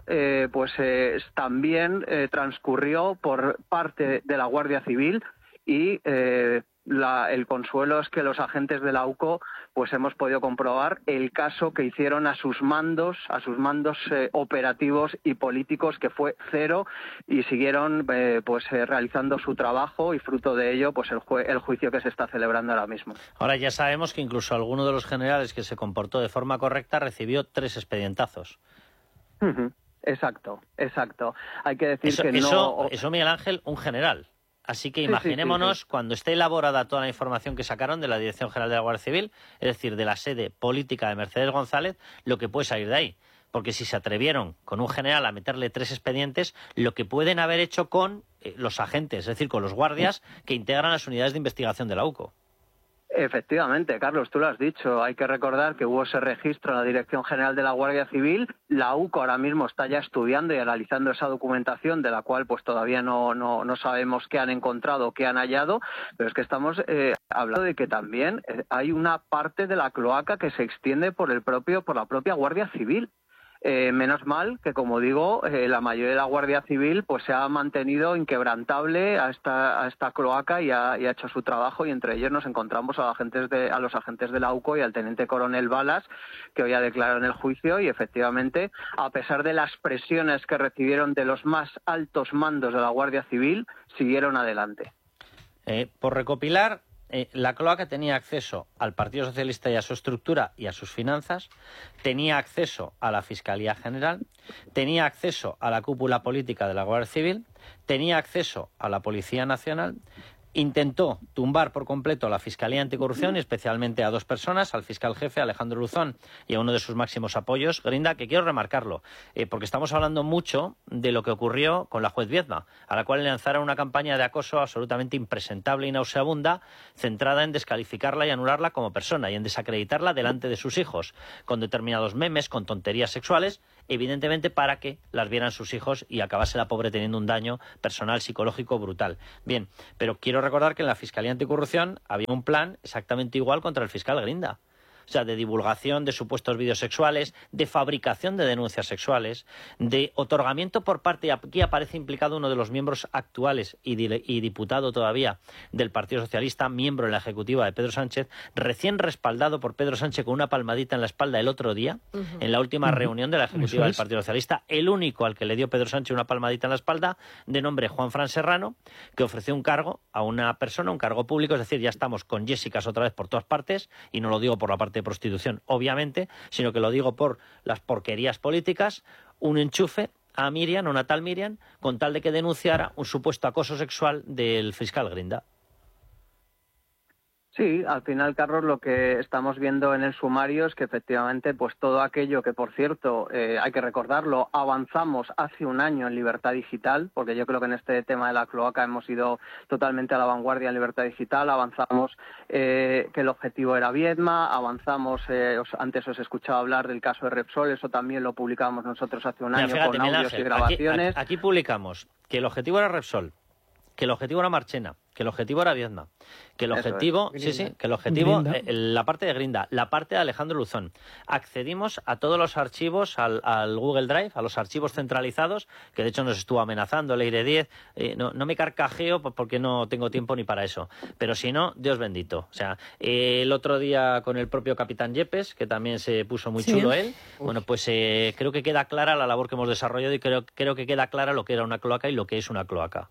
también transcurrió por parte de la Guardia Civil y el consuelo es que los agentes de la UCO pues hemos podido comprobar el caso que hicieron a sus mandos operativos y políticos, que fue cero, y siguieron realizando su trabajo y fruto de ello pues el juicio que se está celebrando ahora mismo. Ahora ya sabemos que incluso alguno de los generales que se comportó de forma correcta recibió 3 expedientazos. Exacto. Hay que decir Eso, Miguel Ángel, un general. Así que imaginémonos cuando esté elaborada toda la información que sacaron de la Dirección General de la Guardia Civil, es decir, de la sede política de Mercedes González, lo que puede salir de ahí. Porque si se atrevieron con un general a meterle 3 expedientes, lo que pueden haber hecho con los agentes, es decir, con los guardias que integran las unidades de investigación de la UCO. Efectivamente, Carlos, tú lo has dicho. Hay que recordar que hubo ese registro en la Dirección General de la Guardia Civil. La UCO ahora mismo está ya estudiando y analizando esa documentación, de la cual pues todavía no sabemos qué han encontrado o qué han hallado, pero es que estamos hablando de que también hay una parte de la cloaca que se extiende por la propia Guardia Civil. Menos mal que, como digo, la mayoría de la Guardia Civil pues se ha mantenido inquebrantable a esta cloaca y ha hecho su trabajo, y entre ellos nos encontramos a los agentes de la AUCO y al teniente coronel Balas, que hoy ha declarado en el juicio, y efectivamente, a pesar de las presiones que recibieron de los más altos mandos de la Guardia Civil, siguieron adelante. Por recopilar, la cloaca tenía acceso al Partido Socialista y a su estructura y a sus finanzas, tenía acceso a la Fiscalía General, tenía acceso a la cúpula política de la Guardia Civil, tenía acceso a la Policía Nacional, intentó tumbar por completo la Fiscalía Anticorrupción, y especialmente a dos personas, al fiscal jefe Alejandro Luzón y a uno de sus máximos apoyos, Grinda, que quiero remarcarlo, porque estamos hablando mucho de lo que ocurrió con la juez Viedma, a la cual le lanzaron una campaña de acoso absolutamente impresentable y nauseabunda, centrada en descalificarla y anularla como persona y en desacreditarla delante de sus hijos, con determinados memes, con tonterías sexuales, evidentemente para que las vieran sus hijos y acabase la pobre teniendo un daño personal, psicológico brutal. Bien, pero quiero recordar que en la Fiscalía Anticorrupción había un plan exactamente igual contra el fiscal Grinda. O sea, de divulgación de supuestos vídeos sexuales, de fabricación de denuncias sexuales, de otorgamiento por parte, y aquí aparece implicado uno de los miembros actuales y diputado todavía del Partido Socialista, miembro en la ejecutiva de Pedro Sánchez, recién respaldado por Pedro Sánchez con una palmadita en la espalda el otro día, en la última reunión de la ejecutiva del Partido Socialista, el único al que le dio Pedro Sánchez una palmadita en la espalda, de nombre Juanfran Serrano, que ofreció un cargo a una persona, un cargo público, es decir, ya estamos con Jessicas otra vez por todas partes, y no lo digo por la parte de prostitución, obviamente, sino que lo digo por las porquerías políticas, un enchufe a Miriam, una tal Miriam, con tal de que denunciara un supuesto acoso sexual del fiscal Grinda. Sí, al final, Carlos, lo que estamos viendo en el sumario es que efectivamente pues todo aquello que, por cierto, hay que recordarlo, avanzamos hace un año en libertad digital, porque yo creo que en este tema de la cloaca hemos ido totalmente a la vanguardia en libertad digital, avanzamos que el objetivo era Viedma, avanzamos, antes os he escuchado hablar del caso de Repsol, eso también lo publicamos nosotros hace un año, fíjate, con audios y grabaciones. Aquí publicamos que el objetivo era Repsol, que el objetivo era Marchena, que el objetivo era Viedma, que el objetivo, que el objetivo, la parte de Grinda, la parte de Alejandro Luzón. Accedimos a todos los archivos, al Google Drive, a los archivos centralizados, que de hecho nos estuvo amenazando Leire 10. No me carcajeo porque no tengo tiempo ni para eso. Pero si no, Dios bendito. O sea, el otro día con el propio capitán Yepes, que también se puso muy chulo él, bueno, pues creo que queda clara la labor que hemos desarrollado y creo que queda clara lo que era una cloaca y lo que es una cloaca.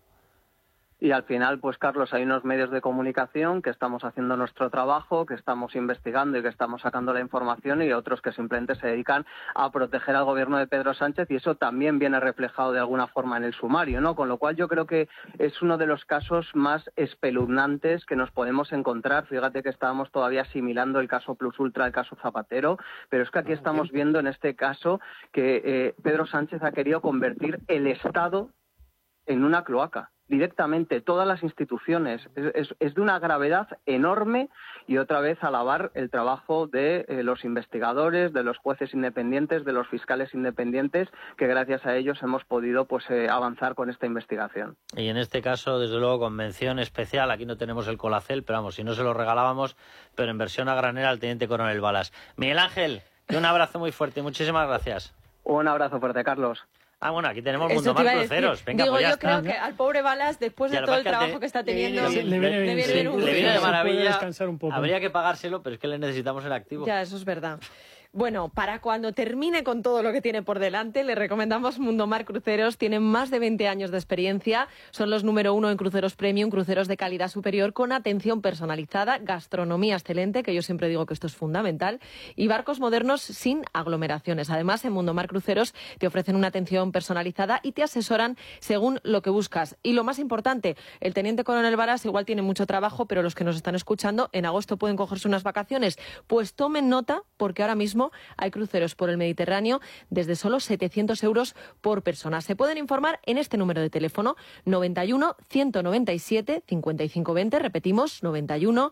Y al final, pues Carlos, hay unos medios de comunicación que estamos haciendo nuestro trabajo, que estamos investigando y que estamos sacando la información, y otros que simplemente se dedican a proteger al gobierno de Pedro Sánchez, y eso también viene reflejado de alguna forma en el sumario, ¿no? Con lo cual yo creo que es uno de los casos más espeluznantes que nos podemos encontrar. Fíjate que estábamos todavía asimilando el caso Plus Ultra, el caso Zapatero, pero es que aquí estamos viendo en este caso que Pedro Sánchez ha querido convertir el Estado en una cloaca. Directamente, todas las instituciones. Es de una gravedad enorme, y otra vez alabar el trabajo de los investigadores, de los jueces independientes, de los fiscales independientes, que gracias a ellos hemos podido avanzar con esta investigación. Y en este caso, desde luego, con mención especial, aquí no tenemos el Colacel, pero vamos, si no se lo regalábamos, pero en versión a granel al teniente coronel Balas. Miguel Ángel, un abrazo muy fuerte y muchísimas gracias. Un abrazo fuerte, Carlos. Bueno, aquí tenemos Mundomar Cruceros. Venga, digo, pues ya yo está. creo que al pobre Balas, después de todo el trabajo que está teniendo, le viene de maravilla. Un poco. Habría que pagárselo, pero es que le necesitamos en activo. Ya, eso es verdad. Bueno, para cuando termine con todo lo que tiene por delante, le recomendamos Mundomar Cruceros. Tienen más de 20 años de experiencia. Son los número 1 en cruceros premium, cruceros de calidad superior con atención personalizada, gastronomía excelente, que yo siempre digo que esto es fundamental, y barcos modernos sin aglomeraciones. Además, en Mundomar Cruceros te ofrecen una atención personalizada y te asesoran según lo que buscas. Y lo más importante, el teniente coronel Balas igual tiene mucho trabajo, pero los que nos están escuchando en agosto pueden cogerse unas vacaciones. Pues tomen nota, porque ahora mismo hay cruceros por el Mediterráneo desde solo 700 euros por persona. Se pueden informar en este número de teléfono 91 197 5520, repetimos 91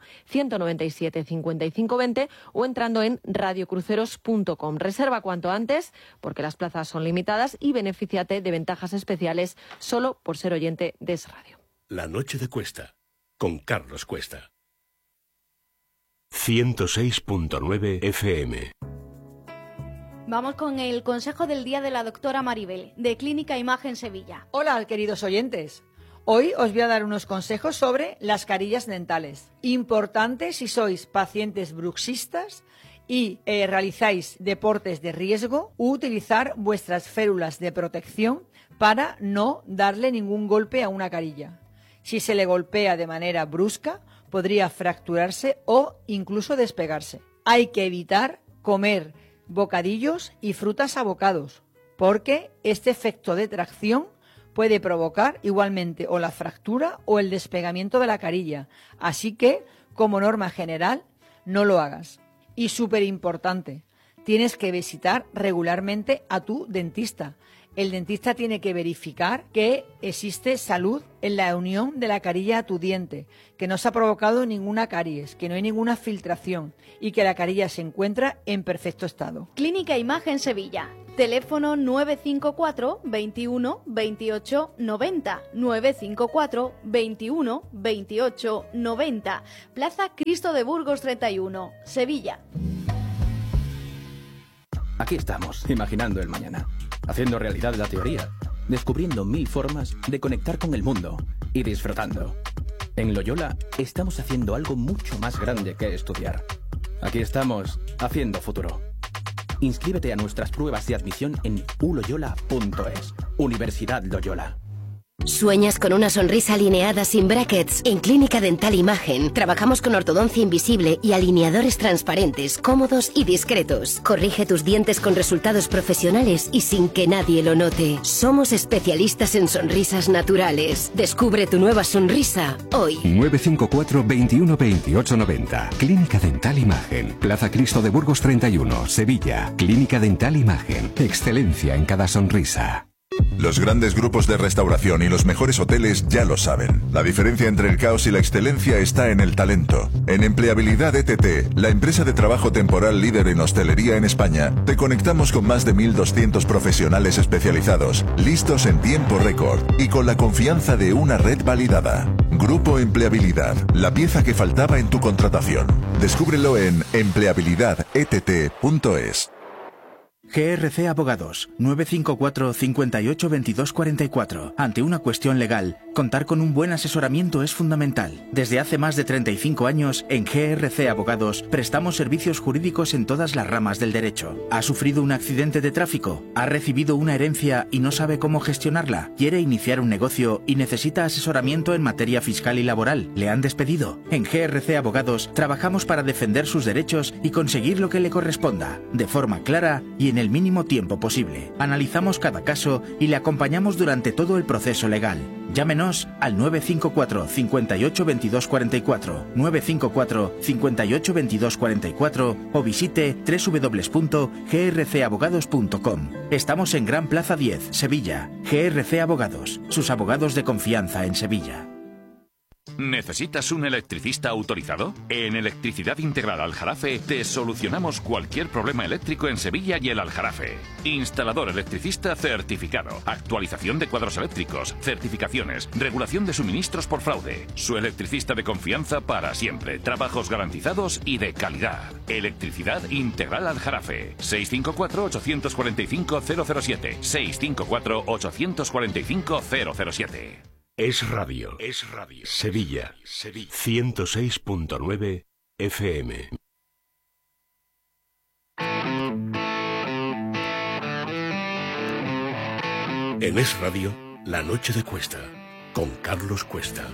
197 5520, o entrando en radiocruceros.com. Reserva cuanto antes porque las plazas son limitadas y benefíciate de ventajas especiales solo por ser oyente de Es Radio. La noche de Cuesta, con Carlos Cuesta. 106.9 FM. Vamos con el consejo del día de la doctora Maribel, de Clínica Imagen Sevilla. Hola, queridos oyentes. Hoy os voy a dar unos consejos sobre las carillas dentales. Importante si sois pacientes bruxistas y realizáis deportes de riesgo, utilizar vuestras férulas de protección para no darle ningún golpe a una carilla. Si se le golpea de manera brusca, podría fracturarse o incluso despegarse. Hay que evitar comer bocadillos y frutas a bocados, porque este efecto de tracción puede provocar igualmente o la fractura o el despegamiento de la carilla. Así que, como norma general, no lo hagas. Y súper importante, tienes que visitar regularmente a tu dentista. El dentista tiene que verificar que existe salud en la unión de la carilla a tu diente, que no se ha provocado ninguna caries, que no hay ninguna filtración y que la carilla se encuentra en perfecto estado. Clínica Imagen Sevilla. Teléfono 954 21 28 90. 954 21 28 90. Plaza Cristo de Burgos 31, Sevilla. Aquí estamos, imaginando el mañana, haciendo realidad la teoría, descubriendo 1000 formas de conectar con el mundo y disfrutando. En Loyola estamos haciendo algo mucho más grande que estudiar. Aquí estamos, haciendo futuro. Inscríbete a nuestras pruebas de admisión en uloyola.es. Universidad Loyola. ¿Sueñas con una sonrisa alineada sin brackets? En Clínica Dental Imagen trabajamos con ortodoncia invisible y alineadores transparentes, cómodos y discretos. Corrige tus dientes con resultados profesionales y sin que nadie lo note. Somos especialistas en sonrisas naturales. Descubre tu nueva sonrisa hoy. 954 21 28 90. Clínica Dental Imagen. Plaza Cristo de Burgos 31, Sevilla. Clínica Dental Imagen. Excelencia en cada sonrisa. Los grandes grupos de restauración y los mejores hoteles ya lo saben. La diferencia entre el caos y la excelencia está en el talento. En Empleabilidad ETT, la empresa de trabajo temporal líder en hostelería en España, te conectamos con más de 1.200 profesionales especializados, listos en tiempo récord y con la confianza de una red validada. Grupo Empleabilidad, la pieza que faltaba en tu contratación. Descúbrelo en empleabilidadett.es. GRC Abogados, 954 58 22 44. Ante una cuestión legal, contar con un buen asesoramiento es fundamental. Desde hace más de 35 años, en GRC Abogados, prestamos servicios jurídicos en todas las ramas del derecho. ¿Ha sufrido un accidente de tráfico? ¿Ha recibido una herencia y no sabe cómo gestionarla? ¿Quiere iniciar un negocio y necesita asesoramiento en materia fiscal y laboral? ¿Le han despedido? En GRC Abogados, trabajamos para defender sus derechos y conseguir lo que le corresponda, de forma clara y en el mínimo tiempo posible. Analizamos cada caso y le acompañamos durante todo el proceso legal. Llámenos al 954 58 22 44, 954 58 22 44 o visite www.grcabogados.com. Estamos en Gran Plaza 10, Sevilla. GRC Abogados, sus abogados de confianza en Sevilla. ¿Necesitas un electricista autorizado? En Electricidad Integral Aljarafe te solucionamos cualquier problema eléctrico en Sevilla y el Aljarafe. Instalador electricista certificado, actualización de cuadros eléctricos, certificaciones, regulación de suministros por fraude. Su electricista de confianza para siempre, trabajos garantizados y de calidad. Electricidad Integral Aljarafe. 654-845-007. 654-845-007. Es Radio. Es Radio. Sevilla. 106.9 FM. En Es Radio, La Noche de Cuesta, con Carlos Cuesta.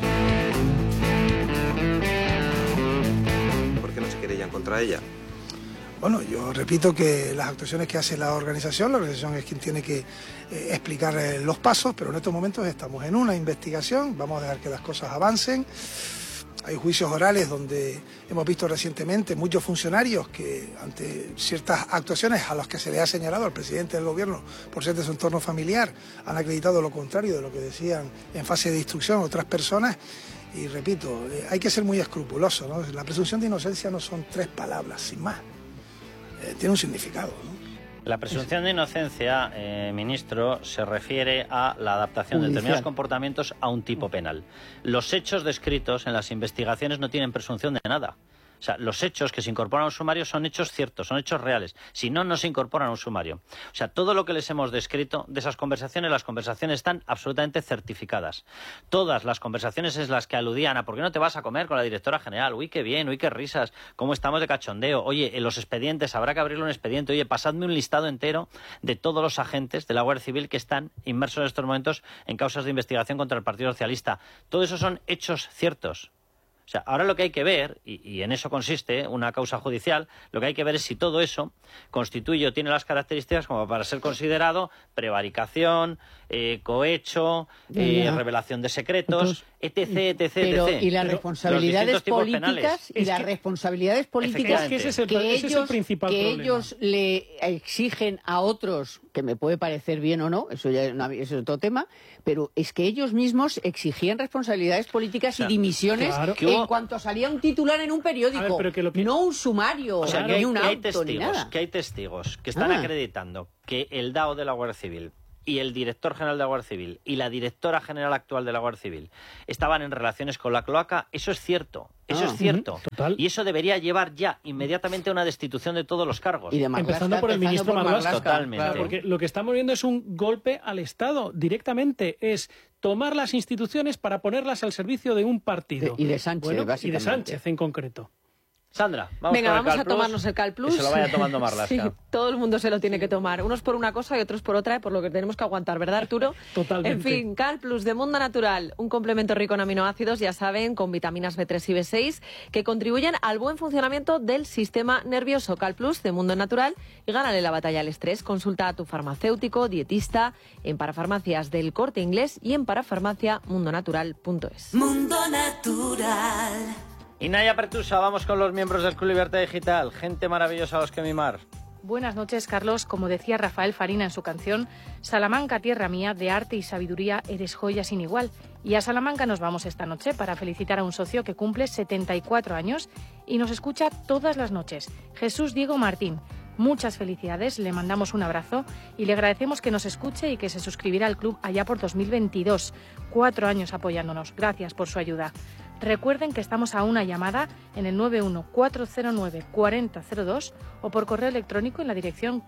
¿Por qué no se querellan contra ella? Bueno, yo repito que las actuaciones que hace la organización es quien tiene que explicar los pasos, pero en estos momentos estamos en una investigación, vamos a dejar que las cosas avancen. Hay juicios orales donde hemos visto recientemente muchos funcionarios que ante ciertas actuaciones a las que se le ha señalado al presidente del gobierno por ser de su entorno familiar han acreditado lo contrario de lo que decían en fase de instrucción otras personas. Y repito, hay que ser muy escrupuloso, ¿no? La presunción de inocencia no son 3 palabras, sin más. Tiene un significado, ¿no? La presunción de inocencia, ministro, se refiere a la adaptación de determinados comportamientos a un tipo penal. Los hechos descritos en las investigaciones no tienen presunción de nada. O sea, los hechos que se incorporan a un sumario son hechos ciertos, son hechos reales. Si no, no se incorporan a un sumario. O sea, todo lo que les hemos descrito de esas conversaciones, las conversaciones están absolutamente certificadas. Todas las conversaciones en las que aludían a ¿por qué no te vas a comer con la directora general? Uy, qué bien, uy, qué risas, cómo estamos de cachondeo. Oye, en los expedientes, habrá que abrirle un expediente. Oye, pasadme un listado entero de todos los agentes de la Guardia Civil que están inmersos en estos momentos en causas de investigación contra el Partido Socialista. Todo eso son hechos ciertos. O sea, ahora lo que hay que ver, y en eso consiste una causa judicial, lo que hay que ver es si todo eso constituye o tiene las características como para ser considerado prevaricación, cohecho, revelación de secretos, etc, etc, pero, etc. y las responsabilidades políticas y las responsabilidades políticas es que ese es el principal problema. Ellos le exigen a otros, que me puede parecer bien o no, eso ya es otro tema, pero es que ellos mismos exigían responsabilidades políticas y dimisiones en cuanto salía un titular en un periódico, no un sumario, ni un auto, ni nada. Que hay testigos que están acreditando que el DAO de la Guardia Civil y el director general de la Guardia Civil y la directora general actual de la Guardia Civil estaban en relaciones con la cloaca, eso es cierto. Eso es cierto. Total. Y eso debería llevar ya inmediatamente a una destitución de todos los cargos. Y de empezando por el ministro Marlaska. Totalmente. Claro, porque lo que estamos viendo es un golpe al Estado. Directamente es tomar las instituciones para ponerlas al servicio de un partido. Y de Sánchez, básicamente. Y de Sánchez en concreto. Sandra, vamos a tomarnos el Cal Plus. Que se lo vaya tomando Marlaska. Sí, todo el mundo se lo tiene que tomar. Unos por una cosa y otros por otra, por lo que tenemos que aguantar, ¿verdad, Arturo? Totalmente. En fin, Cal Plus de Mundo Natural, un complemento rico en aminoácidos, ya saben, con vitaminas B3 y B6, que contribuyen al buen funcionamiento del sistema nervioso. Cal Plus de Mundo Natural y gánale la batalla al estrés. Consulta a tu farmacéutico, dietista, en parafarmacias del Corte Inglés y en parafarmaciamundonatural.es. Mundo Natural. Y Naya Pertusa, vamos con los miembros del Club Libertad Digital. Gente maravillosa a los que mimar. Buenas noches, Carlos. Como decía Rafael Farina en su canción, Salamanca, tierra mía, de arte y sabiduría, eres joya sin igual. Y a Salamanca nos vamos esta noche para felicitar a un socio que cumple 74 años y nos escucha todas las noches, Jesús Diego Martín. Muchas felicidades, le mandamos un abrazo y le agradecemos que nos escuche y que se suscribirá al club allá por 2022. 4 años apoyándonos. Gracias por su ayuda. Recuerden que estamos a una llamada en el 914094002 o por correo electrónico en la dirección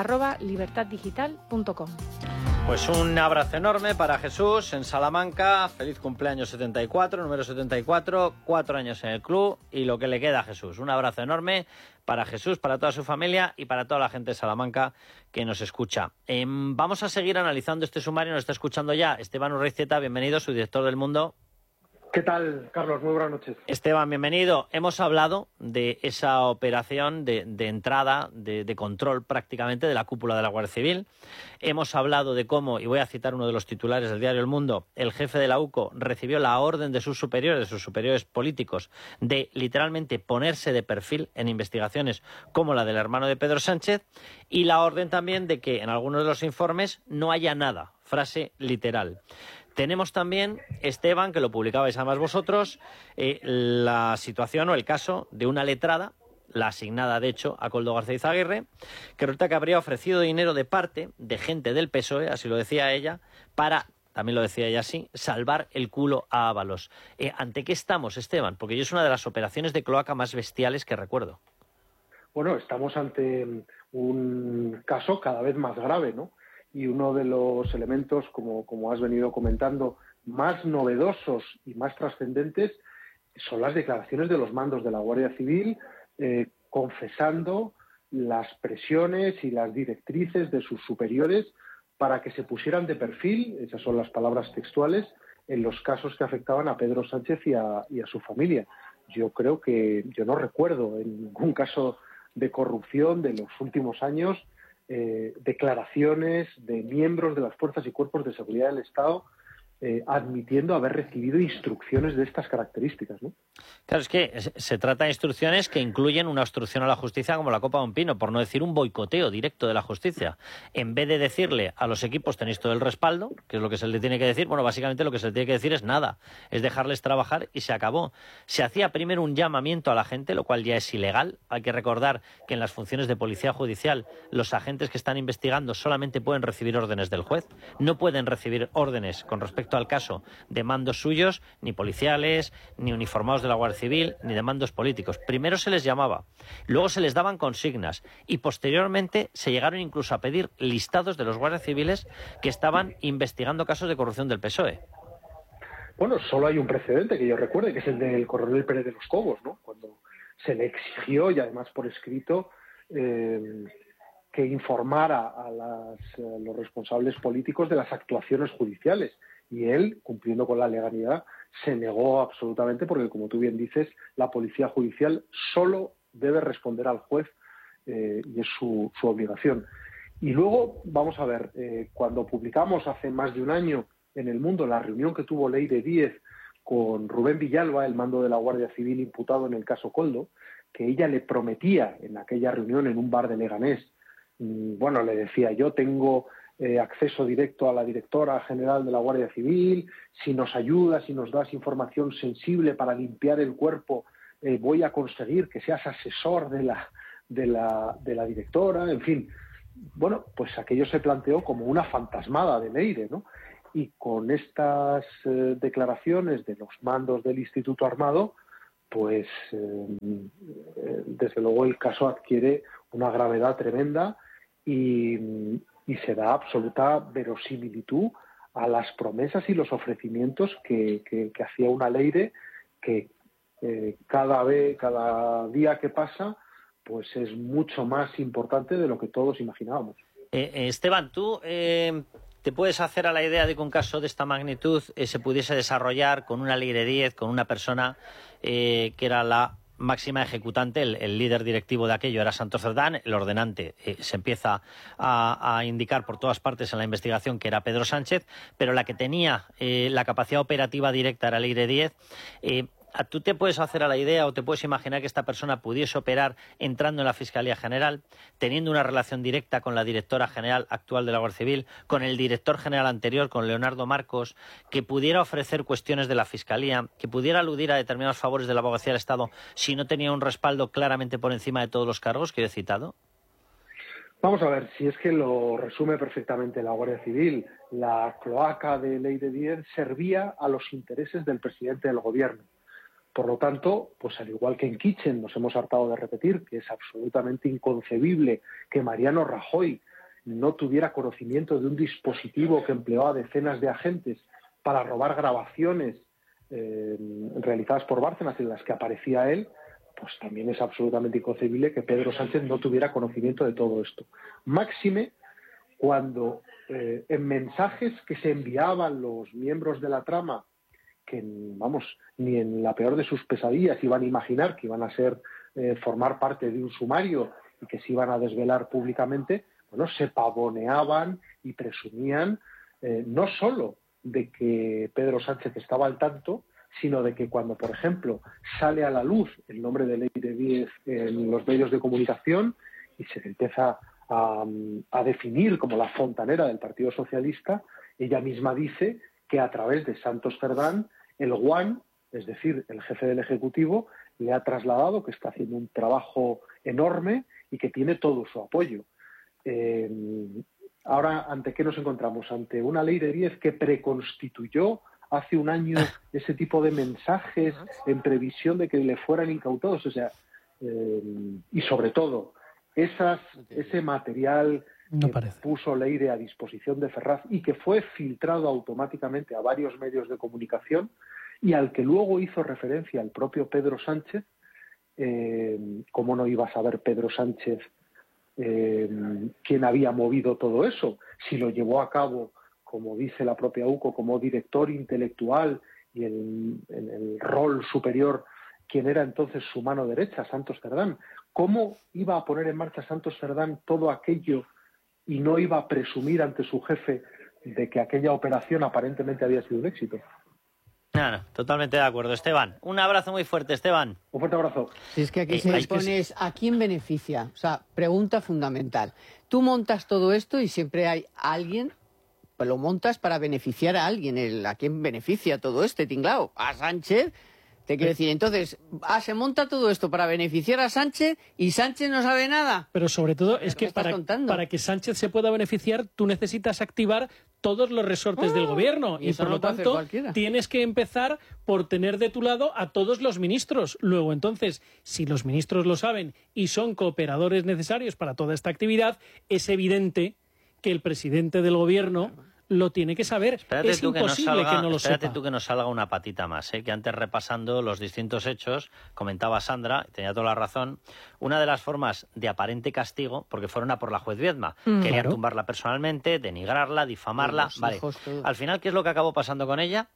club@libertaddigital.com. Pues un abrazo enorme para Jesús en Salamanca. Feliz cumpleaños 74, número 74, 4 años en el club y lo que le queda a Jesús. Un abrazo enorme para Jesús, para toda su familia y para toda la gente de Salamanca que nos escucha. Vamos a seguir analizando este sumario. Nos está escuchando ya Esteban Urreiztieta, bienvenido, su director del Mundo. ¿Qué tal, Carlos? Muy buenas noches. Esteban, bienvenido. Hemos hablado de esa operación de entrada, de control prácticamente de la cúpula de la Guardia Civil. Hemos hablado de cómo, y voy a citar uno de los titulares del diario El Mundo, el jefe de la UCO recibió la orden de sus superiores políticos, de literalmente ponerse de perfil en investigaciones como la del hermano de Pedro Sánchez, y la orden también de que en algunos de los informes no haya nada, frase literal. Tenemos también, Esteban, que lo publicabais además vosotros, la situación o el caso de una letrada, la asignada de hecho a Koldo García Izaguirre, que resulta que habría ofrecido dinero de parte de gente del PSOE, así lo decía ella, para, también lo decía ella así, salvar el culo a Ábalos. ¿Ante qué estamos, Esteban? Porque es una de las operaciones de cloaca más bestiales que recuerdo. Bueno, estamos ante un caso cada vez más grave, ¿no? Y uno de los elementos, como has venido comentando, más novedosos y más trascendentes son las declaraciones de los mandos de la Guardia Civil confesando las presiones y las directrices de sus superiores para que se pusieran de perfil, esas son las palabras textuales, en los casos que afectaban a Pedro Sánchez y a su familia. Yo creo que yo no recuerdo en ningún caso de corrupción de los últimos años declaraciones de miembros de las fuerzas y cuerpos de seguridad del Estado admitiendo haber recibido instrucciones de estas características, ¿no? Claro, es que se trata de instrucciones que incluyen una obstrucción a la justicia como la copa de un pino, por no decir un boicoteo directo de la justicia. En vez de decirle a los equipos tenéis todo el respaldo, que es lo que se le tiene que decir, bueno, básicamente lo que se le tiene que decir es nada, es dejarles trabajar y se acabó. Se hacía primero un llamamiento a la gente, lo cual ya es ilegal. Hay que recordar que en las funciones de policía judicial los agentes que están investigando solamente pueden recibir órdenes del juez, no pueden recibir órdenes con respecto respecto al caso de mandos suyos, ni policiales, ni uniformados de la Guardia Civil, ni de mandos políticos. Primero se les llamaba, luego se les daban consignas y posteriormente se llegaron incluso a pedir listados de los guardias civiles que estaban investigando casos de corrupción del PSOE. Bueno, solo hay un precedente que yo recuerde, que es el del coronel Pérez de los Cobos, ¿no? Cuando se le exigió, y además por escrito, que informara a los responsables políticos de las actuaciones judiciales. Y él, cumpliendo con la legalidad, se negó absolutamente porque, como tú bien dices, la policía judicial solo debe responder al juez y es su obligación. Y luego, vamos a ver, cuando publicamos hace más de un año en El Mundo la reunión que tuvo Leire Díez con Rubén Villalba, el mando de la Guardia Civil imputado en el caso Koldo, que ella le prometía en aquella reunión en un bar de Leganés, bueno, le decía, yo tengo acceso directo a la directora general de la Guardia Civil, si nos ayudas, si nos das información sensible para limpiar el cuerpo, voy a conseguir que seas asesor de la directora, en fin. Bueno, pues aquello se planteó como una fantasmada de Leire, ¿no? Y con estas declaraciones de los mandos del Instituto Armado, pues desde luego el caso adquiere una gravedad tremenda y se da absoluta verosimilitud a las promesas y los ofrecimientos que hacía una Leire que cada día que pasa pues es mucho más importante de lo que todos imaginábamos. Esteban, tú te puedes hacer a la idea de que un caso de esta magnitud se pudiese desarrollar con una Leire Díez, con una persona que era la máxima ejecutante, el líder directivo de aquello era Santos Cerdán, el ordenante se empieza a indicar por todas partes en la investigación que era Pedro Sánchez, pero la que tenía la capacidad operativa directa era Leire Díez. ¿Tú te puedes hacer a la idea o te puedes imaginar que esta persona pudiese operar entrando en la Fiscalía General, teniendo una relación directa con la directora general actual de la Guardia Civil, con el director general anterior, con Leonardo Marcos, que pudiera ofrecer cuestiones de la Fiscalía, que pudiera aludir a determinados favores de la Abogacía del Estado si no tenía un respaldo claramente por encima de todos los cargos que yo he citado? Vamos a ver, si es que lo resume perfectamente la Guardia Civil. La cloaca de Leire Díez servía a los intereses del presidente del Gobierno. Por lo tanto, pues al igual que en Kitchen nos hemos hartado de repetir que es absolutamente inconcebible que Mariano Rajoy no tuviera conocimiento de un dispositivo que empleó a decenas de agentes para robar grabaciones realizadas por Bárcenas en las que aparecía él, pues también es absolutamente inconcebible que Pedro Sánchez no tuviera conocimiento de todo esto. Máxime cuando en mensajes que se enviaban los miembros de la trama, que vamos, ni en la peor de sus pesadillas iban a imaginar que iban a formar parte de un sumario y que se iban a desvelar públicamente, bueno, se pavoneaban y presumían no solo de que Pedro Sánchez estaba al tanto, sino de que cuando, por ejemplo, sale a la luz el nombre de Leire Díez en los medios de comunicación y se empieza a definir como la fontanera del Partido Socialista, ella misma dice que a través de Santos Cerdán el GUAN, es decir, el jefe del Ejecutivo, le ha trasladado que está haciendo un trabajo enorme y que tiene todo su apoyo. Ahora, ¿ante qué nos encontramos? Ante una Leire Díez que preconstituyó hace un año ese tipo de mensajes en previsión de que le fueran incautados. O sea, y sobre todo, ese material que puso Leire a disposición de Ferraz y que fue filtrado automáticamente a varios medios de comunicación y al que luego hizo referencia el propio Pedro Sánchez. ¿Cómo no iba a saber Pedro Sánchez quién había movido todo eso? Si lo llevó a cabo, como dice la propia UCO, como director intelectual y en el rol superior, quien era entonces su mano derecha, Santos Cerdán. ¿Cómo iba a poner en marcha Santos Cerdán todo aquello y no iba a presumir ante su jefe de que aquella operación aparentemente había sido un éxito? No, totalmente de acuerdo, Esteban. Un abrazo muy fuerte, Esteban. Un fuerte abrazo. Si es que aquí se pones ¿a quién beneficia? O sea, pregunta fundamental. Tú montas todo esto y siempre hay alguien, pues lo montas para beneficiar a alguien. ¿A quién beneficia todo este tinglao? ¿A Sánchez? Te quiero decir, entonces, se monta todo esto para beneficiar a Sánchez y Sánchez no sabe nada. Pero sobre todo es que para que Sánchez se pueda beneficiar, tú necesitas activar todos los resortes del gobierno y por lo tanto tienes que empezar por tener de tu lado a todos los ministros. Luego, entonces, si los ministros lo saben y son cooperadores necesarios para toda esta actividad, es evidente que el presidente del gobierno lo tiene que saber. Espérate es imposible que no lo sepa. Espérate tú que nos salga una patita más, que antes, repasando los distintos hechos, comentaba Sandra, tenía toda la razón, una de las formas de aparente castigo, porque fueron a por la juez Viedma, querían tumbarla personalmente, denigrarla, difamarla, vale. Al final, ¿qué es lo que acabó pasando con ella?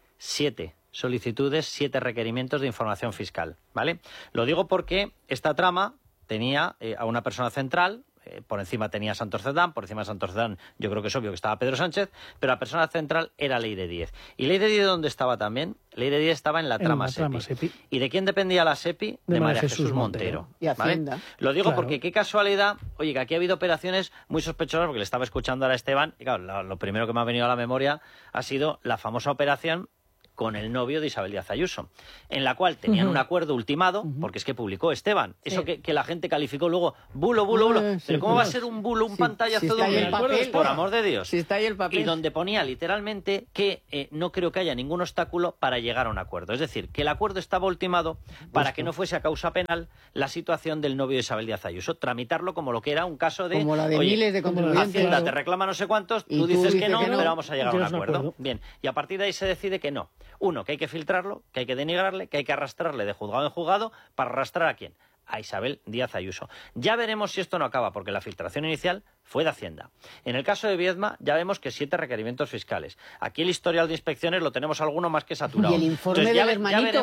7 solicitudes, 7 requerimientos de información fiscal, ¿vale? Lo digo porque esta trama tenía a una persona central. Por encima tenía Santos Cerdán, por encima de Santos Cerdán yo creo que es obvio que estaba Pedro Sánchez, pero la persona central era Leire Díez. ¿Y Leire Díez dónde estaba también? Leire Díez estaba en la trama SEPI. ¿Y de quién dependía la SEPI? De María Jesús Montero. Y Hacienda. ¿Vale? Lo digo porque qué casualidad, oye, que aquí ha habido operaciones muy sospechosas, porque le estaba escuchando ahora a Esteban, y claro, lo primero que me ha venido a la memoria ha sido la famosa operación con el novio de Isabel Díaz Ayuso, en la cual tenían un acuerdo ultimado, porque es que publicó Esteban, eso que la gente calificó luego, bulo. Pero ¿cómo va a ser un bulo, un pantallazo de un papel? Por amor de Dios. Si está ahí el papel. Y donde ponía literalmente que no creo que haya ningún obstáculo para llegar a un acuerdo. Es decir, que el acuerdo estaba ultimado para que no fuese a causa penal la situación del novio de Isabel Díaz Ayuso, tramitarlo como lo que era un caso de... Como la de miles de contribuyentes. Hacienda te reclama no sé cuántos, tú dices que no, pero vamos a llegar a un acuerdo. Bien, y a partir de ahí se decide que no. Uno, que hay que filtrarlo, que hay que denigrarle, que hay que arrastrarle de juzgado en juzgado. ¿Para arrastrar a quién? A Isabel Díaz Ayuso. Ya veremos si esto no acaba, porque la filtración inicial fue de Hacienda. En el caso de Viedma ya vemos que 7 requerimientos fiscales. Aquí el historial de inspecciones lo tenemos alguno más que saturado. Y el informe del hermanito,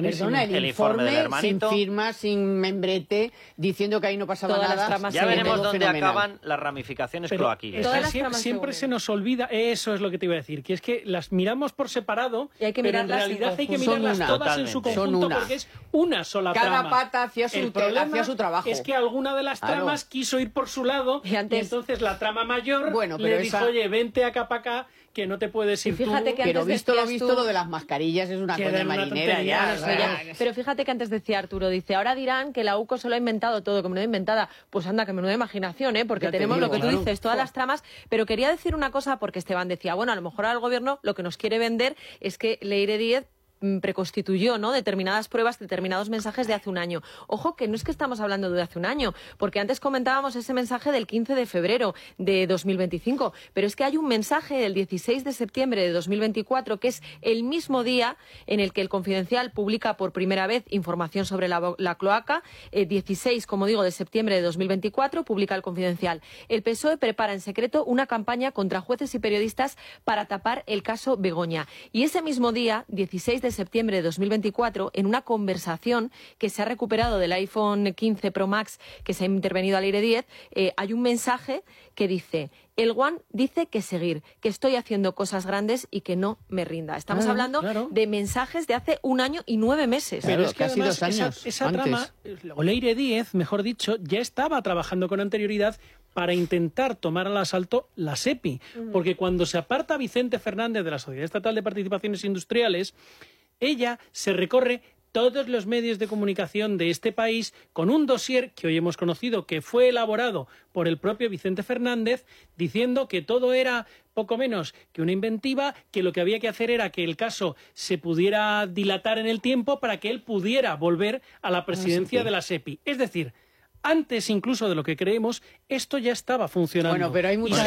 el informe del hermanito, sin firma, sin membrete, diciendo que ahí no pasaba nada. Ya veremos dónde acaban las ramificaciones cloaquillas. Siempre se nos olvida, eso es lo que te iba a decir, que es que las miramos por separado, y hay que pero en realidad hay que mirarlas todas en su conjunto, porque es una sola trama. Cada pata hacía su trabajo. Es que alguna de las tramas quiso ir por su lado y entonces la trama mayor le dijo, oye, vente acá para acá, que no te puedes ir tú. Pero visto lo de las mascarillas es una coña marinera ya. Pero fíjate que antes decía Arturo, dice, ahora dirán que la UCO solo ha inventado todo, que menuda inventada. Pues anda, que menuda imaginación, porque tenemos lo que tú dices, todas las tramas. Pero quería decir una cosa, porque Esteban decía, bueno, a lo mejor al gobierno lo que nos quiere vender es que Leire Díez preconstituyó, ¿no?, determinadas pruebas, determinados mensajes de hace un año. Ojo, que no es que estamos hablando de hace un año, porque antes comentábamos ese mensaje del 15 de febrero de 2025, pero es que hay un mensaje del 16 de septiembre de 2024, que es el mismo día en el que el Confidencial publica por primera vez información sobre la cloaca. 16, como digo, de septiembre de 2024, publica el Confidencial. El PSOE prepara en secreto una campaña contra jueces y periodistas para tapar el caso Begoña. Y ese mismo día, 16 de septiembre de 2024, en una conversación que se ha recuperado del iPhone 15 Pro Max que se ha intervenido a Leire Díez, hay un mensaje que dice: el One dice que seguir, que estoy haciendo cosas grandes y que no me rinda. Estamos hablando de mensajes de hace 1 año y 9 meses. Pero es que casi además 2 años esa antes. trama, o Leire Díez, mejor dicho, ya estaba trabajando con anterioridad para intentar tomar al asalto la SEPI. Porque cuando se aparta Vicente Fernández de la Sociedad Estatal de Participaciones Industriales, ella se recorre todos los medios de comunicación de este país con un dossier que hoy hemos conocido, que fue elaborado por el propio Vicente Fernández, diciendo que todo era poco menos que una inventiva, que lo que había que hacer era que el caso se pudiera dilatar en el tiempo para que él pudiera volver a la presidencia de la SEPI. Es decir, antes incluso de lo que creemos, esto ya estaba funcionando. Bueno, pero hay mucha,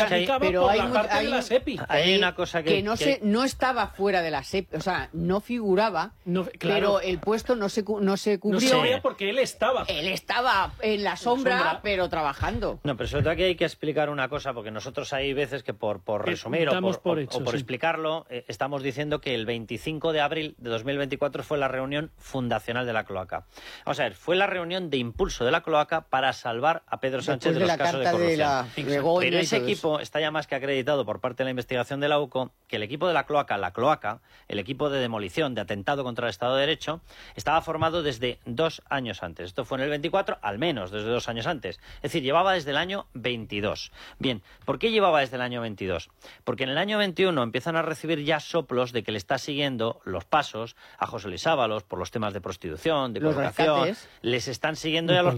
de la SEPI. Hay una cosa que no estaba fuera de la SEPI, o sea, no figuraba, pero el puesto no se cubrió. No se veía porque él estaba. Él estaba en la sombra, pero trabajando. No, pero sobre todo aquí hay que explicar una cosa, porque nosotros hay veces que por resumir o por explicarlo, estamos diciendo que el 25 de abril de 2024 fue la reunión fundacional de la cloaca. Vamos a ver, fue la reunión de impulso de la cloaca para salvar a Pedro Sánchez de los casos de corrupción. Pero ese equipo está ya más que acreditado por parte de la investigación de la UCO, que el equipo de la cloaca, el equipo de demolición, de atentado contra el Estado de Derecho, estaba formado desde 2 años antes. Esto fue en el 24, al menos desde 2 años antes. Es decir, llevaba desde el año 22. Bien, ¿por qué llevaba desde el año 22? Porque en el año 21 empiezan a recibir ya soplos de que le está siguiendo los pasos a José Luis Ábalos por los temas de prostitución, de colocación. Les están siguiendo ya los pasos de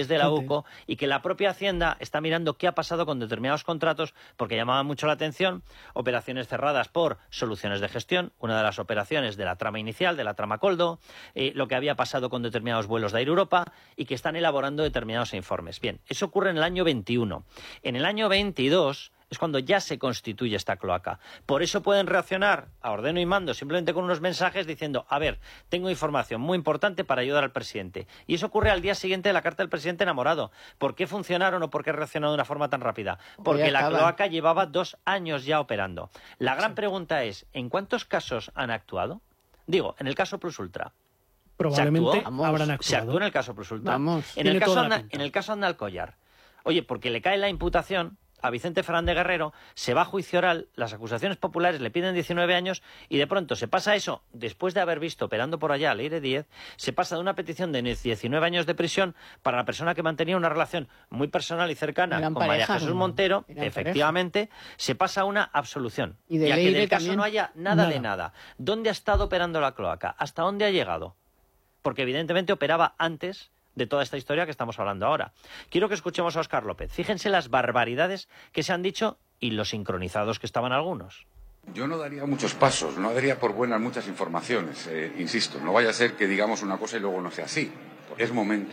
desde la UCO y que la propia Hacienda está mirando qué ha pasado con determinados contratos porque llamaban mucho la atención, operaciones cerradas por soluciones de gestión, una de las operaciones de la trama inicial, de la trama Coldo, lo que había pasado con determinados vuelos de Air Europa y que están elaborando determinados informes. Bien, eso ocurre en el año 21. En el año 22 es cuando ya se constituye esta cloaca. Por eso pueden reaccionar a ordeno y mando simplemente con unos mensajes diciendo, a ver, tengo información muy importante para ayudar al presidente. Y eso ocurre al día siguiente de la carta del presidente enamorado. ¿Por qué funcionaron o por qué reaccionaron de una forma tan rápida? Porque la cloaca llevaba 2 años ya operando. La gran pregunta es, ¿en cuántos casos han actuado? Digo, en el caso Plus Ultra. Probablemente habrán actuado. Se actuó en el caso Plus Ultra. En el caso Andalcollar. Oye, porque le cae la imputación a Vicente Fernández Guerrero, se va a juicio oral, las acusaciones populares le piden 19 años y de pronto se pasa eso, después de haber visto operando por allá a Leire 10, se pasa de una petición de 19 años de prisión para la persona que mantenía una relación muy personal y cercana con María Jesús Montero, efectivamente, se pasa a una absolución. Y a que del caso no haya nada de nada. ¿Dónde ha estado operando la cloaca? ¿Hasta dónde ha llegado? Porque evidentemente operaba antes de toda esta historia que estamos hablando ahora. Quiero que escuchemos a Óscar López. Fíjense las barbaridades que se han dicho y lo sincronizados que estaban algunos. Yo no daría muchos pasos, no daría por buenas muchas informaciones, insisto. No vaya a ser que digamos una cosa y luego no sea así. Es momento